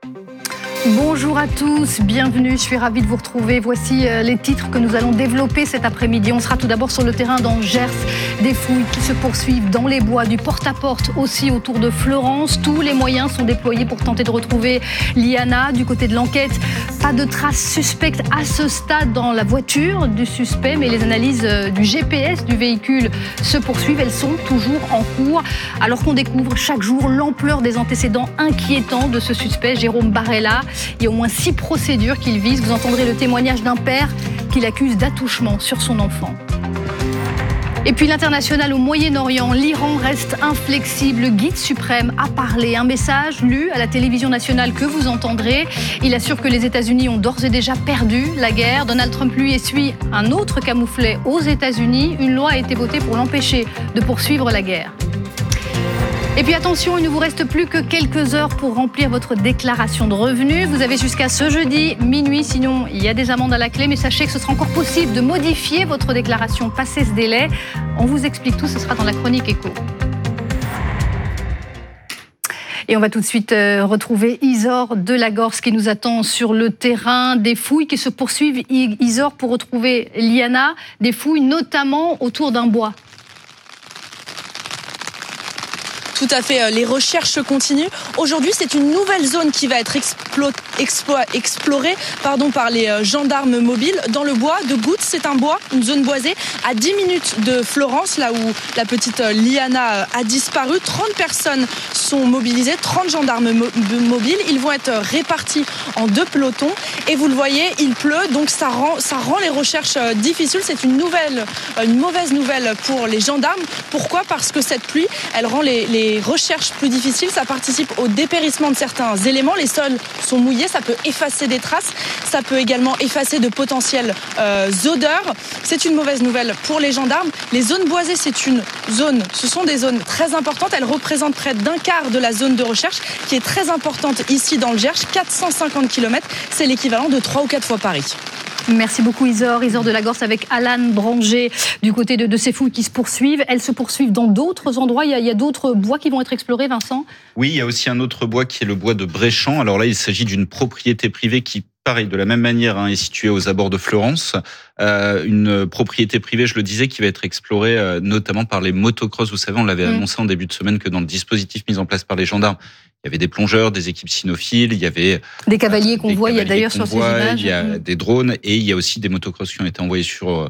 Bonjour à tous, bienvenue, je suis ravie de vous retrouver. Voici les titres que nous allons développer cet après-midi. On sera tout d'abord sur le terrain dans Gers, des fouilles qui se poursuivent dans les bois, du porte-à-porte aussi autour de Fleurance. Tous les moyens sont déployés pour tenter de retrouver Liana. Du côté de l'enquête, pas de traces suspectes à ce stade dans la voiture du suspect, mais les analyses du GPS du véhicule se poursuivent. Elles sont toujours en cours, alors qu'on découvre chaque jour l'ampleur des antécédents inquiétants de ce suspect, Jérôme Barella. Il y a au moins 6 procédures qu'il vise. Vous entendrez le témoignage d'un père qu'il accuse d'attouchement sur son enfant. Et puis l'international au Moyen-Orient, l'Iran reste inflexible. Le guide suprême a parlé. Un message lu à la télévision nationale que vous entendrez. Il assure que les États-Unis ont d'ores et déjà perdu la guerre. Donald Trump, lui, essuie un autre camouflet aux États-Unis. Une loi a été votée pour l'empêcher de poursuivre la guerre. Et puis attention, il ne vous reste plus que quelques heures pour remplir votre déclaration de revenus. Vous avez jusqu'à ce jeudi minuit, sinon il y a des amendes à la clé. Mais sachez que ce sera encore possible de modifier votre déclaration passé ce délai. On vous explique tout, ce sera dans la chronique éco. Et on va tout de suite retrouver Isor Delagorce qui nous attend sur le terrain. Des fouilles qui se poursuivent, Isor, pour retrouver Liana. Des fouilles notamment autour d'un bois. Tout à fait, les recherches continuent. Aujourd'hui, c'est une nouvelle zone qui va être explorée par les gendarmes mobiles dans le bois de Goutte. C'est un bois, une zone boisée, à 10 minutes de Fleurance, là où la petite Liana a disparu. 30 personnes sont mobilisées, 30 gendarmes mobiles. Ils vont être répartis en 2 pelotons. Et vous le voyez, il pleut, donc ça rend les recherches difficiles. C'est une mauvaise nouvelle pour les gendarmes. Pourquoi ? Parce que cette pluie, elle rend les recherches plus difficiles, ça participe au dépérissement de certains éléments. Les sols sont mouillés, ça peut effacer des traces, ça peut également effacer de potentielles odeurs. C'est une mauvaise nouvelle pour les gendarmes. Les zones boisées, ce sont des zones très importantes. Elles représentent près d'un quart de la zone de recherche qui est très importante ici dans le Gers. 450 km, c'est l'équivalent de 3 ou 4 fois Paris. Merci beaucoup Isor Delagorce avec Alan Branger du côté de ces fouilles qui se poursuivent. Elles se poursuivent dans d'autres endroits. Il y a d'autres bois qui vont être explorés, Vincent ? Oui, il y a aussi un autre bois qui est le bois de Bréchamp. Alors là, il s'agit d'une propriété privée qui, pareil, de la même manière, est située aux abords de Fleurance. Une propriété privée, je le disais, qui va être explorée notamment par les motocross. Vous savez, on l'avait annoncé en début de semaine que dans le dispositif mis en place par les gendarmes, il y avait des plongeurs, des équipes cynophiles, il y avait des cavaliers qu'on voit, il y a d'ailleurs sur ces images. Il y a des drones et il y a aussi des motocross qui ont été envoyés sur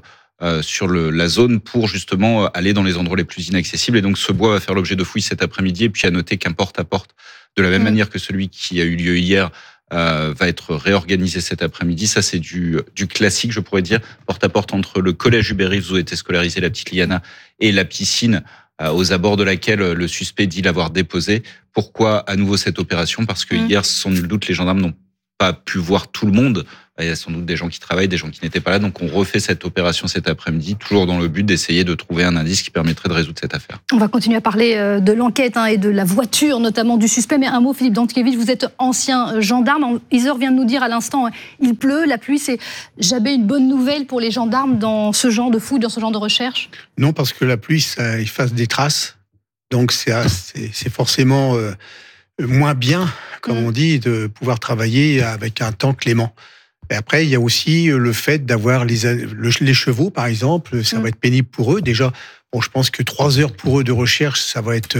la zone pour justement aller dans les endroits les plus inaccessibles. Et donc ce bois va faire l'objet de fouilles cet après-midi. Et puis à noter qu'un porte-à-porte, de la même manière que celui qui a eu lieu hier, va être réorganisé cet après-midi. Ça, c'est du classique, je pourrais dire. Porte-à-porte entre le collège Hubert-Reeves où était scolarisée la petite Liana et la piscine aux abords de laquelle le suspect dit l'avoir déposé. Pourquoi à nouveau cette opération ? Parce que hier, sans nul doute, les gendarmes n'ont pas pu voir tout le monde. Il y a sans doute des gens qui travaillent, des gens qui n'étaient pas là. Donc on refait cette opération cet après-midi, toujours dans le but d'essayer de trouver un indice qui permettrait de résoudre cette affaire. On va continuer à parler de l'enquête et de la voiture, notamment du suspect. Mais un mot, Philippe Dantkevitch, vous êtes ancien gendarme. Isor vient de nous dire à l'instant, il pleut, la pluie, c'est jamais une bonne nouvelle pour les gendarmes dans ce genre de fouille, dans ce genre de recherche ? Non, parce que la pluie, ça efface des traces. Donc c'est forcément moins bien, comme on dit, de pouvoir travailler avec un temps clément. Et après, il y a aussi le fait d'avoir les chevaux, par exemple. Ça va être pénible pour eux. Déjà, je pense que 3 heures pour eux de recherche, ça va être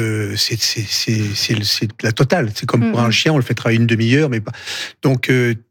c'est la totale. C'est comme pour un chien, on le fait travailler une demi-heure, mais pas. Donc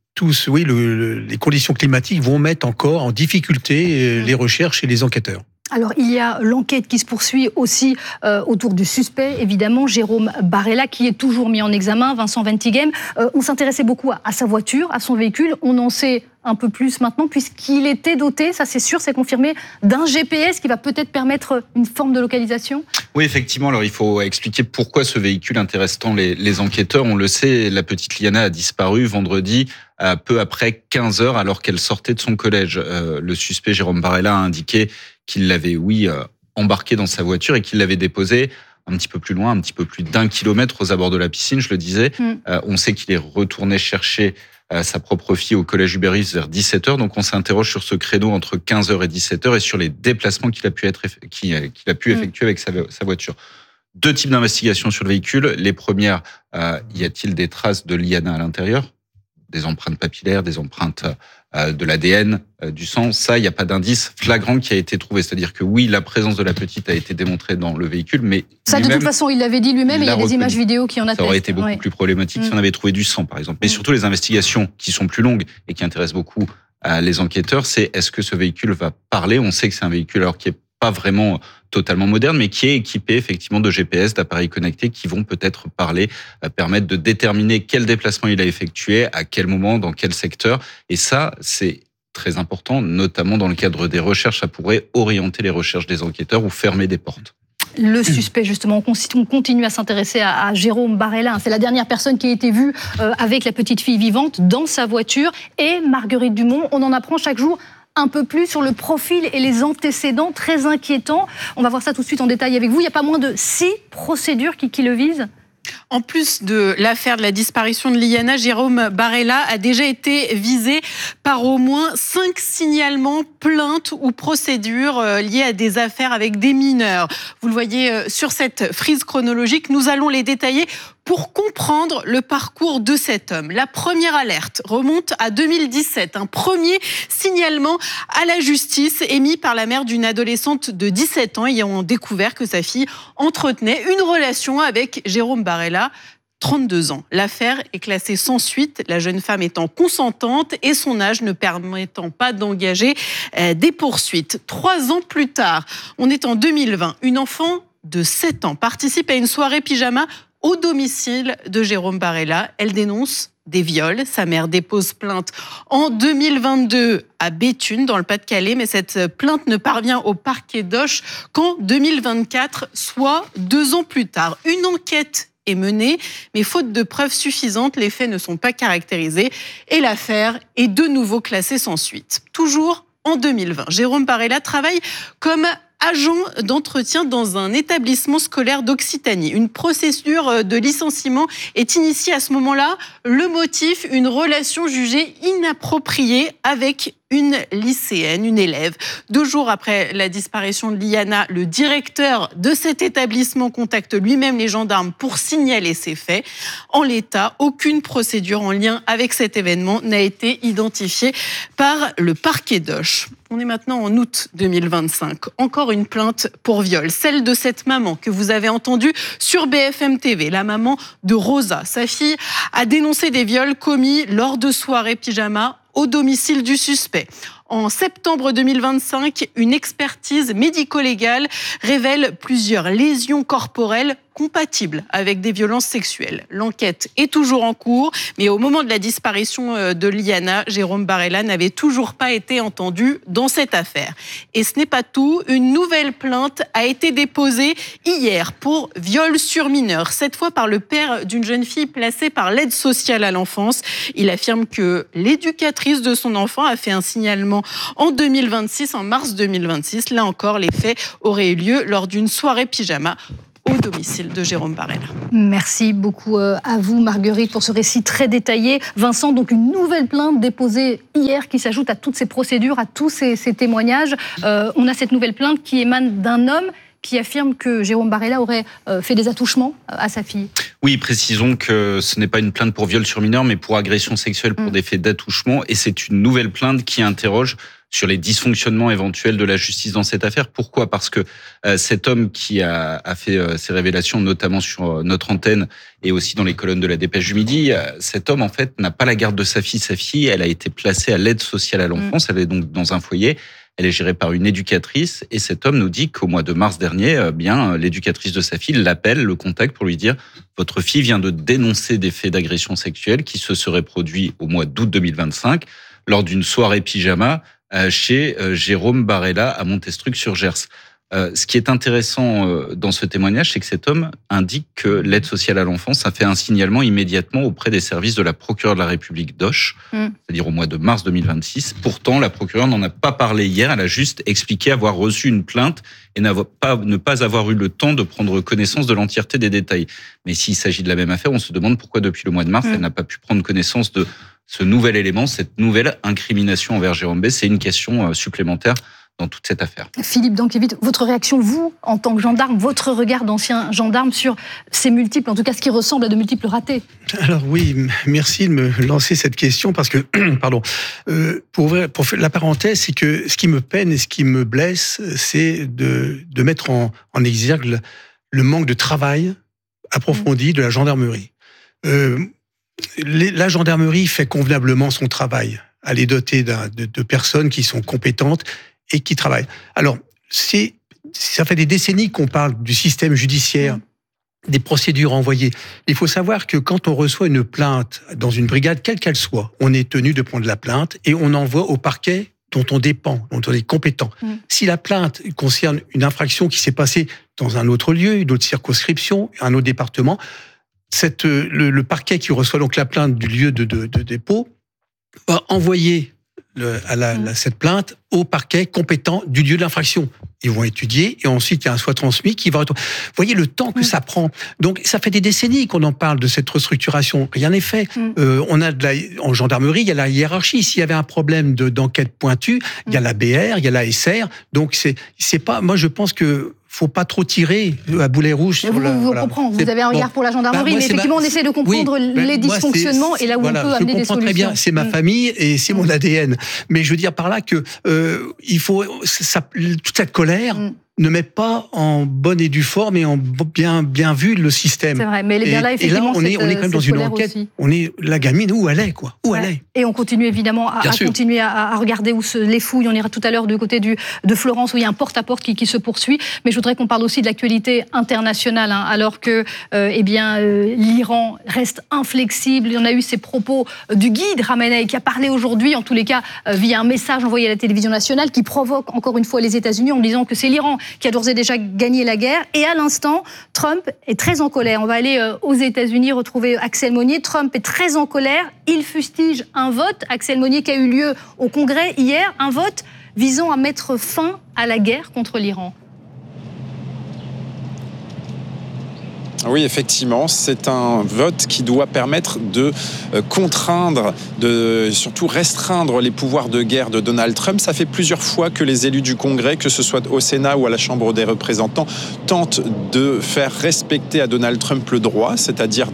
les conditions climatiques vont mettre encore en difficulté les recherches et les enquêteurs. Alors, il y a l'enquête qui se poursuit aussi autour du suspect, évidemment, Jérôme Barella, qui est toujours mis en examen, Vincent Ventighem. On s'intéressait beaucoup à sa voiture, à son véhicule. On en sait un peu plus maintenant, puisqu'il était doté, ça c'est sûr, c'est confirmé, d'un GPS qui va peut-être permettre une forme de localisation. Oui, effectivement. Alors, il faut expliquer pourquoi ce véhicule intéresse tant les enquêteurs. On le sait, la petite Liana a disparu vendredi, peu après 15 heures, alors qu'elle sortait de son collège. Le suspect, Jérôme Barella, a indiqué qu'il l'avait, embarqué dans sa voiture et qu'il l'avait déposé un petit peu plus loin, un petit peu plus d'1 kilomètre aux abords de la piscine, je le disais. On sait qu'il est retourné chercher sa propre fille au collège Hubert-Reeves vers 17h. Donc on s'interroge sur ce créneau entre 15h et 17h et sur les déplacements qu'il a pu effectuer avec sa voiture. 2 types d'investigations sur le véhicule. Les premières, y a-t-il des traces de Liana à l'intérieur ? Des empreintes papillaires, des empreintes de l'ADN, du sang. Ça, il n'y a pas d'indice flagrant qui a été trouvé. C'est-à-dire que oui, la présence de la petite a été démontrée dans le véhicule, mais ça, de toute façon, il l'avait dit lui-même, et il y a des images vidéo qui en attestent. Ça aurait été beaucoup plus problématique si on avait trouvé du sang, par exemple. Mais surtout, les investigations qui sont plus longues et qui intéressent beaucoup les enquêteurs, c'est est-ce que ce véhicule va parler ? On sait que c'est un véhicule alors qui est pas vraiment totalement moderne, mais qui est équipé effectivement de GPS, d'appareils connectés qui vont peut-être parler, permettre de déterminer quel déplacement il a effectué, à quel moment, dans quel secteur. Et ça, c'est très important, notamment dans le cadre des recherches. Ça pourrait orienter les recherches des enquêteurs ou fermer des portes. Le suspect, justement, on continue à s'intéresser à Jérôme Barella. C'est la dernière personne qui a été vue avec la petite fille vivante dans sa voiture. Et Marguerite Dumont, on en apprend chaque jour un peu plus sur le profil et les antécédents très inquiétants. On va voir ça tout de suite en détail avec vous. Il n'y a pas moins de 6 procédures qui le visent. En plus de l'affaire de la disparition de Liana, Jérôme Barella a déjà été visé par au moins 5 signalements, plaintes ou procédures liées à des affaires avec des mineurs. Vous le voyez sur cette frise chronologique, nous allons les détailler pour comprendre le parcours de cet homme. La première alerte remonte à 2017. Un premier signalement à la justice émis par la mère d'une adolescente de 17 ans ayant découvert que sa fille entretenait une relation avec Jérôme Barella, 32 ans. L'affaire est classée sans suite, la jeune femme étant consentante et son âge ne permettant pas d'engager des poursuites. 3 ans plus tard, on est en 2020, une enfant de 7 ans participe à une soirée pyjama au domicile de Jérôme Barella. Elle dénonce des viols. Sa mère dépose plainte en 2022 à Béthune, dans le Pas-de-Calais, mais cette plainte ne parvient au parquet d'Auch qu'en 2024, soit 2 ans plus tard. Une enquête est menée, mais faute de preuves suffisantes, les faits ne sont pas caractérisés et l'affaire est de nouveau classée sans suite. Toujours en 2020, Jérôme Barella travaille comme agent d'entretien dans un établissement scolaire d'Occitanie. Une procédure de licenciement est initiée à ce moment-là. Le motif, une relation jugée inappropriée avec une lycéenne, une élève. 2 jours après la disparition de Liana, le directeur de cet établissement contacte lui-même les gendarmes pour signaler ces faits. En l'état, aucune procédure en lien avec cet événement n'a été identifiée par le parquet d'Auch. On est maintenant en août 2025. Encore une plainte pour viol. Celle de cette maman que vous avez entendue sur BFM TV, la maman de Rosa. Sa fille a dénoncé des viols commis lors de soirées pyjama au domicile du suspect. En septembre 2025, une expertise médico-légale révèle plusieurs lésions corporelles compatibles avec des violences sexuelles. L'enquête est toujours en cours, mais au moment de la disparition de Liana, Jérôme Barella n'avait toujours pas été entendu dans cette affaire. Et ce n'est pas tout, une nouvelle plainte a été déposée hier pour viol sur mineur, cette fois par le père d'une jeune fille placée par l'aide sociale à l'enfance. Il affirme que l'éducatrice de son enfant a fait un signalement en 2026, en mars 2026. Là encore, les faits auraient eu lieu lors d'une soirée pyjama au domicile de Jérôme Barella. Merci beaucoup à vous, Marguerite, pour ce récit très détaillé. Vincent, donc une nouvelle plainte déposée hier qui s'ajoute à toutes ces procédures, à tous ces témoignages. On a cette nouvelle plainte qui émane d'un homme qui affirme que Jérôme Barella aurait fait des attouchements à sa fille. Oui, précisons que ce n'est pas une plainte pour viol sur mineur, mais pour agression sexuelle pour des faits d'attouchement. Et c'est une nouvelle plainte qui interroge sur les dysfonctionnements éventuels de la justice dans cette affaire. Pourquoi ? Parce que cet homme qui a fait ces révélations, notamment sur notre antenne et aussi dans les colonnes de la Dépêche du Midi, cet homme, en fait, n'a pas la garde de sa fille. Sa fille, elle a été placée à l'aide sociale à l'enfance. Elle est donc dans un foyer. Elle est gérée par une éducatrice. Et cet homme nous dit qu'au mois de mars dernier, l'éducatrice de sa fille l'appelle, le contacte pour lui dire « Votre fille vient de dénoncer des faits d'agression sexuelle qui se seraient produits au mois d'août 2025 lors d'une soirée pyjama chez Jérôme Barella à Montestruc-sur-Gers. » Ce qui est intéressant dans ce témoignage, c'est que cet homme indique que l'aide sociale à l'enfance a fait un signalement immédiatement auprès des services de la procureure de la République d'Auch, c'est-à-dire au mois de mars 2026. Pourtant, la procureure n'en a pas parlé hier, elle a juste expliqué avoir reçu une plainte et ne pas avoir eu le temps de prendre connaissance de l'entièreté des détails. Mais s'il s'agit de la même affaire, on se demande pourquoi depuis le mois de mars, elle n'a pas pu prendre connaissance de ce nouvel élément, cette nouvelle incrimination envers Jérôme B. C'est une question supplémentaire dans toute cette affaire. Philippe Dankiewicz, votre réaction, vous, en tant que gendarme, votre regard d'ancien gendarme sur ces multiples, en tout cas ce qui ressemble à de multiples ratés? Alors oui, merci de me lancer cette question parce que, pardon, pour faire la parenthèse, c'est que ce qui me peine et ce qui me blesse, c'est de mettre en exergue le manque de travail approfondi de la gendarmerie. La gendarmerie fait convenablement son travail. Elle est dotée de personnes qui sont compétentes et qui travaillent. Alors, ça fait des décennies qu'on parle du système judiciaire, des procédures envoyées. Il faut savoir que quand on reçoit une plainte dans une brigade, quelle qu'elle soit, on est tenu de prendre la plainte et on envoie au parquet dont on dépend, dont on est compétent. Si la plainte concerne une infraction qui s'est passée dans un autre lieu, une autre circonscription, un autre département, le parquet qui reçoit donc la plainte du lieu de dépôt va envoyer cette plainte au parquet compétent du lieu de l'infraction. Ils vont étudier et ensuite il y a un soit transmis qui va... Vous voyez le temps que ça prend. Donc ça fait des décennies qu'on en parle de cette restructuration. Rien n'est fait. On a en gendarmerie, il y a la hiérarchie. S'il y avait un problème d'enquête pointue, il y a la BR, il y a la SR. Donc c'est pas... Moi je pense que faut pas trop tirer à boulet rouge. Sur vous comprends. Vous avez un regard pour la gendarmerie, mais effectivement, on essaie de comprendre les dysfonctionnements et là où on peut amener des solutions. Très bien, c'est ma famille et c'est mon ADN. Mais je veux dire par là que il faut toute cette colère ne met pas en bonne et due forme et en bien vu le système. C'est vrai, mais bien là, effectivement, on est quand même dans une enquête. Aussi. On est la gamine où elle est, quoi. Où elle est. Et on continue évidemment à regarder où les fouilles. On ira tout à l'heure du côté de Florence où il y a un porte-à-porte qui se poursuit. Mais je voudrais qu'on parle aussi de l'actualité internationale, alors que l'Iran reste inflexible. Il y en a eu ces propos du guide Khamenei qui a parlé aujourd'hui, en tous les cas via un message envoyé à la télévision nationale, qui provoque encore une fois les États-Unis en disant que c'est l'Iran qui a d'ores et déjà gagné la guerre. Et à l'instant, Trump est très en colère. On va aller aux États-Unis retrouver Axel Monnier. Trump est très en colère. Il fustige un vote, Axel Monnier, qui a eu lieu au Congrès hier, un vote visant à mettre fin à la guerre contre l'Iran. Oui, effectivement, c'est un vote qui doit permettre de contraindre, de surtout restreindre les pouvoirs de guerre de Donald Trump. Ça fait plusieurs fois que les élus du Congrès, que ce soit au Sénat ou à la Chambre des représentants, tentent de faire respecter à Donald Trump le droit, c'est-à-dire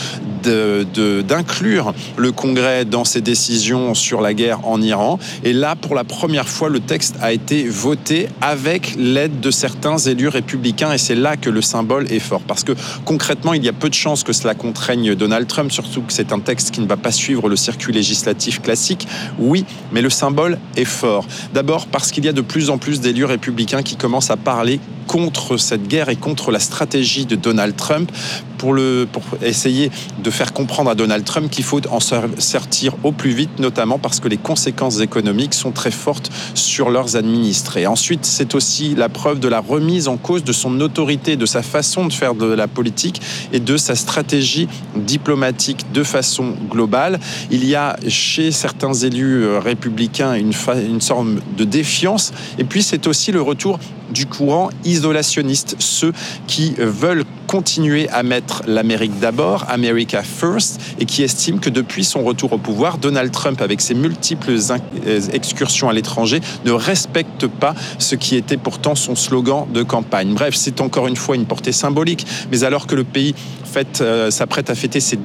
d'inclure le Congrès dans ses décisions sur la guerre en Iran. Et là, pour la première fois, le texte a été voté avec l'aide de certains élus républicains et c'est là que le symbole est fort. Parce que concrètement, il y a peu de chances que cela contraigne Donald Trump, surtout que c'est un texte qui ne va pas suivre le circuit législatif classique. Oui, mais le symbole est fort. D'abord parce qu'il y a de plus en plus d'élus républicains qui commencent à parler contre cette guerre et contre la stratégie de Donald Trump pour essayer de faire comprendre à Donald Trump qu'il faut en sortir au plus vite, notamment parce que les conséquences économiques sont très fortes sur leurs administrés. Ensuite, c'est aussi la preuve de la remise en cause de son autorité, de sa façon de faire de la politique et de sa stratégie diplomatique de façon globale. Il y a chez certains élus républicains une sorte de défiance et puis c'est aussi le retour du courant isolationniste, ceux qui veulent continuer à mettre l'Amérique d'abord, America First, et qui estiment que depuis son retour au pouvoir, Donald Trump, avec ses multiples excursions à l'étranger, ne respecte pas ce qui était pourtant son slogan de campagne. Bref, c'est encore une fois une portée symbolique, mais alors que le pays s'apprête à fêter ses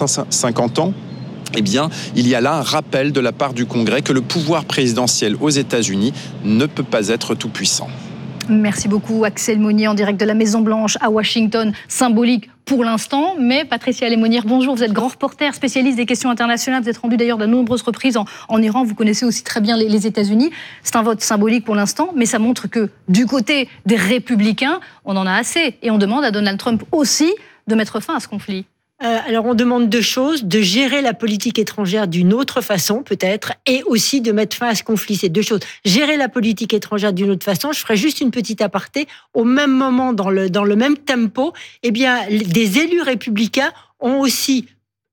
250 ans, eh bien, il y a là un rappel de la part du Congrès que le pouvoir présidentiel aux États-Unis ne peut pas être tout puissant. Merci beaucoup Axel Monnier en direct de la Maison-Blanche à Washington. Symbolique pour l'instant, mais Patricia Lémonière, bonjour. Vous êtes grand reporter, spécialiste des questions internationales. Vous êtes rendu d'ailleurs de nombreuses reprises en Iran. Vous connaissez aussi très bien les États-Unis. C'est un vote symbolique pour l'instant, mais ça montre que du côté des républicains, on en a assez. Et on demande à Donald Trump aussi de mettre fin à ce conflit. Alors on demande deux choses, de gérer la politique étrangère d'une autre façon peut-être, et aussi de mettre fin à ce conflit. C'est deux choses. Gérer la politique étrangère d'une autre façon, je ferai juste une petite aparté, au même moment, dans le même tempo, eh bien, des élus républicains ont aussi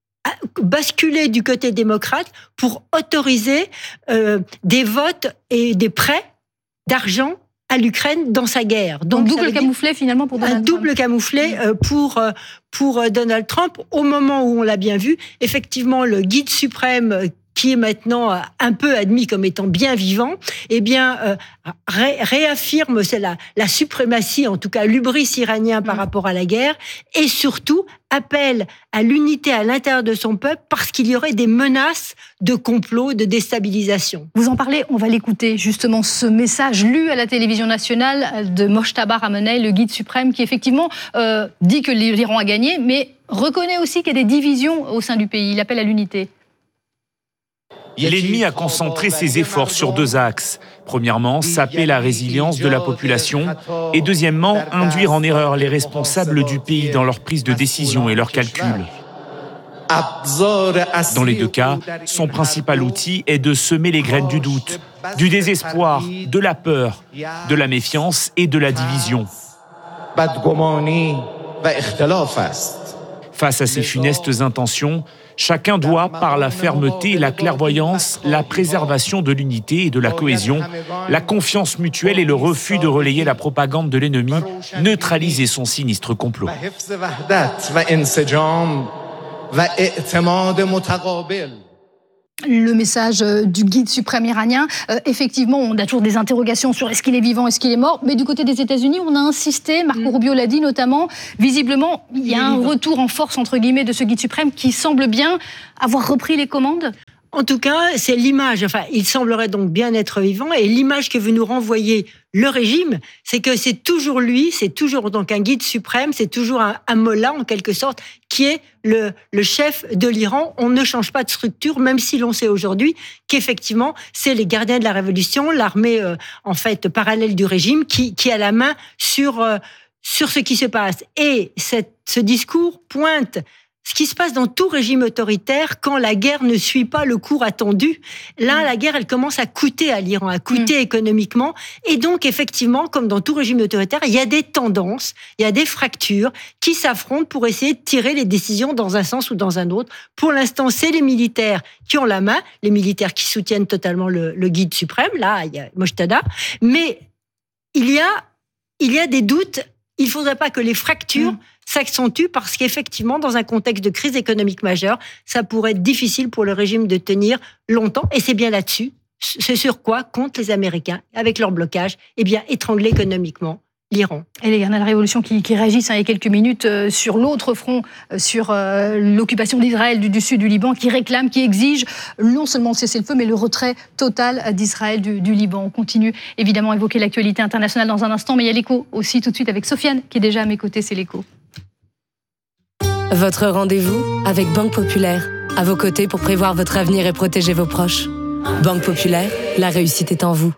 basculé du côté démocrate pour autoriser des votes et des prêts d'argent à l'Ukraine dans sa guerre. Donc double camouflet finalement pour Donald Trump. Un double camouflet pour Donald Trump au moment où on l'a bien vu. Effectivement, le guide suprême qui est maintenant un peu admis comme étant bien vivant, eh bien, réaffirme la suprématie, en tout cas l'hubris iranien par rapport à la guerre, et surtout appelle à l'unité à l'intérieur de son peuple parce qu'il y aurait des menaces de complot, de déstabilisation. Vous en parlez, on va l'écouter, justement, ce message lu à la télévision nationale de Mojtaba Ramenei, le guide suprême, qui effectivement dit que l'Iran a gagné, mais reconnaît aussi qu'il y a des divisions au sein du pays. Il appelle à l'unité. L'ennemi a concentré ses efforts sur 2 axes. Premièrement, saper la résilience de la population et deuxièmement, induire en erreur les responsables du pays dans leur prise de décision et leurs calculs. Dans les 2 cas, son principal outil est de semer les graines du doute, du désespoir, de la peur, de la méfiance et de la division. Face à ces funestes intentions, chacun doit, par la fermeté, la clairvoyance, la préservation de l'unité et de la cohésion, la confiance mutuelle et le refus de relayer la propagande de l'ennemi, neutraliser son sinistre complot. Le message du guide suprême iranien. Effectivement, on a toujours des interrogations sur est-ce qu'il est vivant, est-ce qu'il est mort. Mais du côté des États-Unis, on a insisté, Marco Rubio l'a dit notamment, visiblement, il y a un retour en force, entre guillemets, de ce guide suprême qui semble bien avoir repris les commandes. En tout cas, c'est l'image, enfin, il semblerait donc bien être vivant, et l'image que veut nous renvoyer le régime, c'est que c'est toujours lui, c'est toujours donc un guide suprême, c'est toujours un mollah, en quelque sorte, qui est le chef de l'Iran. On ne change pas de structure, même si l'on sait aujourd'hui qu'effectivement, c'est les gardiens de la révolution, l'armée, en fait, parallèle du régime, qui a la main sur ce qui se passe. Et ce discours pointe ce qui se passe dans tout régime autoritaire quand la guerre ne suit pas le cours attendu. Là, la guerre, elle commence à coûter à l'Iran, à coûter économiquement. Et donc, effectivement, comme dans tout régime autoritaire, il y a des tendances, il y a des fractures qui s'affrontent pour essayer de tirer les décisions dans un sens ou dans un autre. Pour l'instant, c'est les militaires qui ont la main, les militaires qui soutiennent totalement le guide suprême. Là, il y a Mojtaba. Mais il y a des doutes. Il ne faudrait pas que les fractures s'accentue parce qu'effectivement, dans un contexte de crise économique majeure, ça pourrait être difficile pour le régime de tenir longtemps. Et c'est bien là-dessus, c'est sur quoi comptent les Américains, avec leur blocage, eh bien, étrangler économiquement l'Iran. Et les gardiens de la Révolution qui réagissent il y a quelques minutes sur l'autre front, sur l'occupation d'Israël du sud du Liban, qui réclament, qui exigent non seulement le cessez-le-feu, mais le retrait total d'Israël du Liban. On continue évidemment à évoquer l'actualité internationale dans un instant, mais il y a l'écho aussi tout de suite avec Sofiane, qui est déjà à mes côtés, c'est l'écho. Votre rendez-vous avec Banque Populaire, à vos côtés pour prévoir votre avenir et protéger vos proches. Banque Populaire, la réussite est en vous.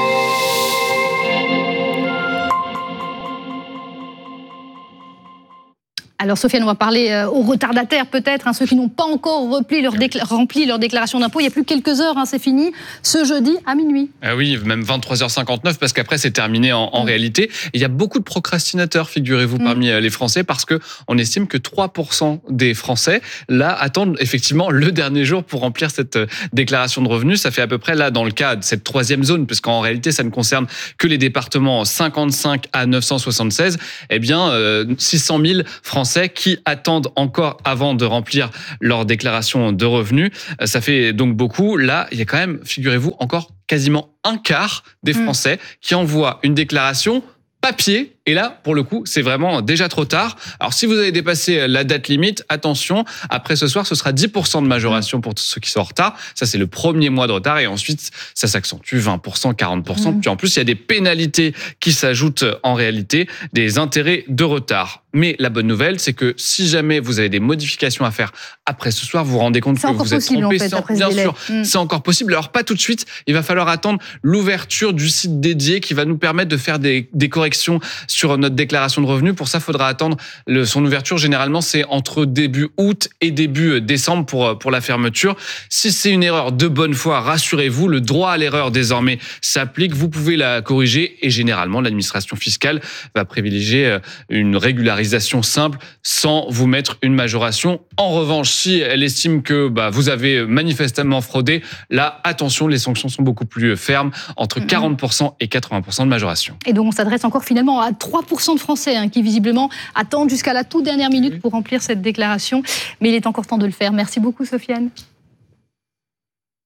Alors Sofiane, on va parler aux retardataires peut-être, ceux qui n'ont pas encore rempli leur déclaration d'impôt. Il y a plus que quelques heures, c'est fini, ce jeudi à minuit. Ah oui, même 23h59, parce qu'après c'est terminé en réalité. Et il y a beaucoup de procrastinateurs, figurez-vous, parmi les Français, parce qu'on estime que 3% des Français, là, attendent effectivement le dernier jour pour remplir cette déclaration de revenus. Ça fait à peu près, là, dans le cas de cette troisième zone, puisqu'en réalité, ça ne concerne que les départements 55 à 976, eh bien, 600 000 Français qui attendent encore avant de remplir leur déclaration de revenus. Ça fait donc beaucoup. Là, il y a quand même, figurez-vous, encore quasiment un quart des Français qui envoient une déclaration papier. Et là, pour le coup, c'est vraiment déjà trop tard. Alors, si vous avez dépassé la date limite, attention, après ce soir, ce sera 10% de majoration pour tous ceux qui sont en retard. Ça, c'est le premier mois de retard. Et ensuite, ça s'accentue, 20%, 40%. Puis en plus, il y a des pénalités qui s'ajoutent en réalité, des intérêts de retard. Mais la bonne nouvelle, c'est que si jamais vous avez des modifications à faire après ce soir, vous vous rendez compte que vous êtes trompé. Bien sûr, c'est encore possible. Alors, pas tout de suite. Il va falloir attendre l'ouverture du site dédié qui va nous permettre de faire des corrections sur notre déclaration de revenus. Pour ça, il faudra attendre son ouverture. Généralement, c'est entre début août et début décembre pour la fermeture. Si c'est une erreur de bonne foi, rassurez-vous, le droit à l'erreur désormais s'applique. Vous pouvez la corriger et généralement, l'administration fiscale va privilégier une régularisation simple sans vous mettre une majoration. En revanche, si elle estime que vous avez manifestement fraudé, là, attention, les sanctions sont beaucoup plus fermes, entre 40% et 80% de majoration. Et donc, on s'adresse encore finalement à 3% de Français qui visiblement attendent jusqu'à la toute dernière minute pour remplir cette déclaration. Mais il est encore temps de le faire. Merci beaucoup, Sofiane.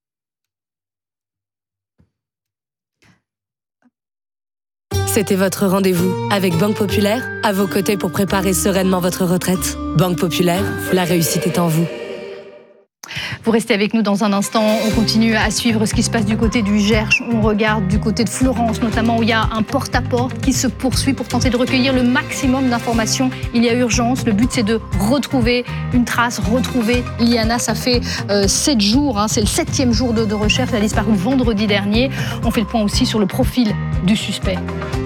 C'était votre rendez-vous avec Banque Populaire, à vos côtés pour préparer sereinement votre retraite. Banque Populaire, la réussite est en vous. Vous restez avec nous dans un instant. On continue à suivre ce qui se passe du côté du Gers. On regarde du côté de Florence, notamment où il y a un porte-à-porte qui se poursuit pour tenter de recueillir le maximum d'informations. Il y a urgence. Le but, c'est de retrouver une trace, retrouver Liana. Ça fait 7 jours. C'est le 7e jour de recherche. Elle a disparu vendredi dernier. On fait le point aussi sur le profil du suspect.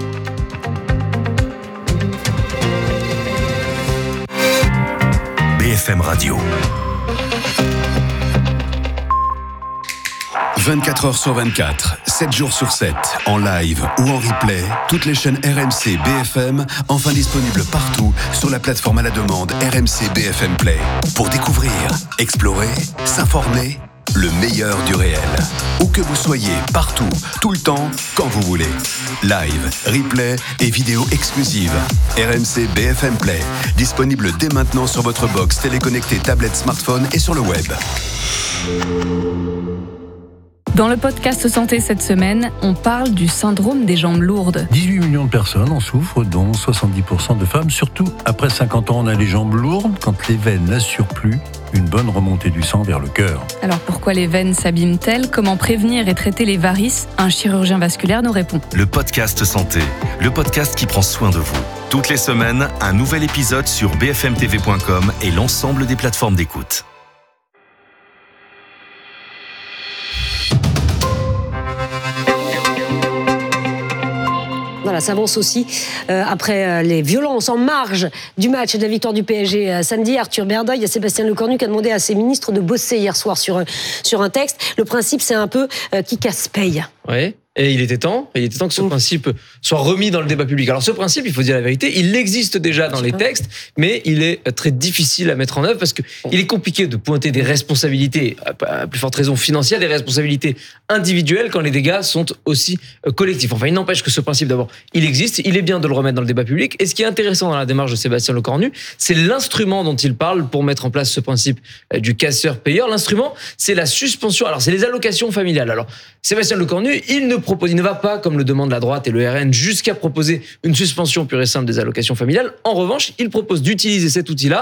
BFM Radio. 24 heures sur 24, 7 jours sur 7, en live ou en replay, toutes les chaînes RMC BFM, enfin disponibles partout sur la plateforme à la demande RMC BFM Play. Pour découvrir, explorer, s'informer, le meilleur du réel. Où que vous soyez, partout, tout le temps, quand vous voulez. Live, replay et vidéos exclusives. RMC BFM Play, disponible dès maintenant sur votre box téléconnectée, tablette, smartphone et sur le web. Dans le podcast Santé cette semaine, on parle du syndrome des jambes lourdes. 18 millions de personnes en souffrent, dont 70% de femmes. Surtout, après 50 ans, on a les jambes lourdes quand les veines n'assurent plus une bonne remontée du sang vers le cœur. Alors pourquoi les veines s'abîment-elles ? Comment prévenir et traiter les varices ? Un chirurgien vasculaire nous répond. Le podcast Santé, le podcast qui prend soin de vous. Toutes les semaines, un nouvel épisode sur bfmtv.com et l'ensemble des plateformes d'écoute. Voilà, ça avance aussi après les violences en marge du match de la victoire du PSG samedi. Arthur Berda, il y a Sébastien Lecornu qui a demandé à ses ministres de bosser hier soir sur un texte. Le principe, c'est un peu qui casse paye. Oui. Et il était temps que ce principe soit remis dans le débat public. Alors ce principe, il faut dire la vérité, il existe déjà dans les textes, mais il est très difficile à mettre en œuvre parce que il est compliqué de pointer des responsabilités, à plus forte raison financière, des responsabilités individuelles quand les dégâts sont aussi collectifs. Enfin, il n'empêche que ce principe, d'abord, il existe, il est bien de le remettre dans le débat public. Et ce qui est intéressant dans la démarche de Sébastien Lecornu, c'est l'instrument dont il parle pour mettre en place ce principe du casseur-payeur. L'instrument, c'est la suspension. Alors, c'est les allocations familiales. Alors, Sébastien Lecornu, il ne va pas, comme le demande la droite et le RN, jusqu'à proposer une suspension pure et simple des allocations familiales. En revanche, il propose d'utiliser cet outil-là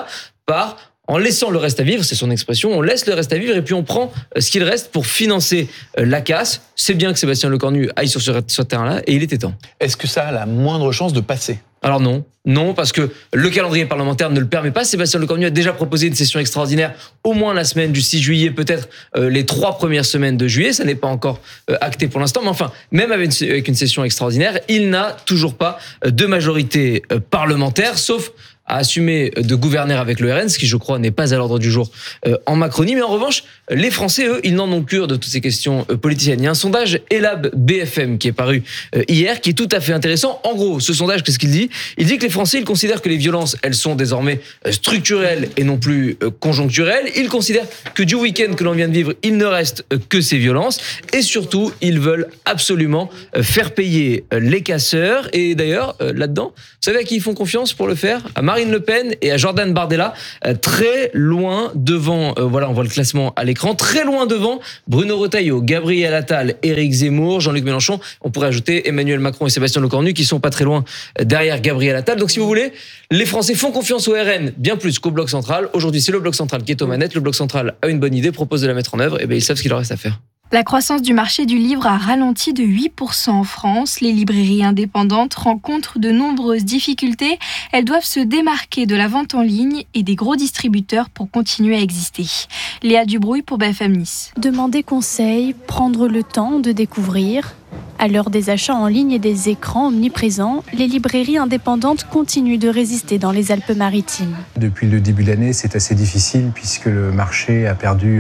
en laissant le reste à vivre, c'est son expression, on laisse le reste à vivre et puis on prend ce qu'il reste pour financer la casse. C'est bien que Sébastien Lecornu aille sur ce terrain-là et il était temps. Est-ce que ça a la moindre chance de passer ? Alors non, parce que le calendrier parlementaire ne le permet pas. Sébastien Lecornu a déjà proposé une session extraordinaire, au moins la semaine du 6 juillet, peut-être les 3 premières semaines de juillet. Ça n'est pas encore acté pour l'instant, mais enfin, même avec une session extraordinaire, il n'a toujours pas de majorité parlementaire, sauf à assumer de gouverner avec le RN, ce qui, je crois, n'est pas à l'ordre du jour en Macronie. Mais en revanche, les Français, eux, ils n'en ont cure de toutes ces questions politiciennes. Il y a un sondage Elab BFM qui est paru hier, qui est tout à fait intéressant. En gros, ce sondage, qu'est-ce qu'il dit ? Il dit que les Français, ils considèrent que les violences, elles sont désormais structurelles et non plus conjoncturelles. Ils considèrent que du week-end que l'on vient de vivre, il ne reste que ces violences. Et surtout, ils veulent absolument faire payer les casseurs. Et d'ailleurs, là-dedans, vous savez à qui ils font confiance pour le faire ? À Marine Le Pen et à Jordan Bardella, très loin devant, voilà, on voit le classement à l'écran, très loin devant Bruno Retailleau, Gabriel Attal, Éric Zemmour, Jean-Luc Mélenchon. On pourrait ajouter Emmanuel Macron et Sébastien Lecornu qui sont pas très loin derrière Gabriel Attal. Donc si vous voulez, les Français font confiance au RN bien plus qu'au Bloc Central. Aujourd'hui, c'est le Bloc Central qui est aux manettes. Le Bloc Central a une bonne idée, propose de la mettre en œuvre, et bien ils savent ce qu'il leur reste à faire. La croissance du marché du livre a ralenti de 8% en France. Les librairies indépendantes rencontrent de nombreuses difficultés. Elles doivent se démarquer de la vente en ligne et des gros distributeurs pour continuer à exister. Léa Dubrouille pour BFM Nice. Demander conseil, prendre le temps de découvrir. À l'heure des achats en ligne et des écrans omniprésents, les librairies indépendantes continuent de résister dans les Alpes-Maritimes. Depuis le début de l'année, c'est assez difficile puisque le marché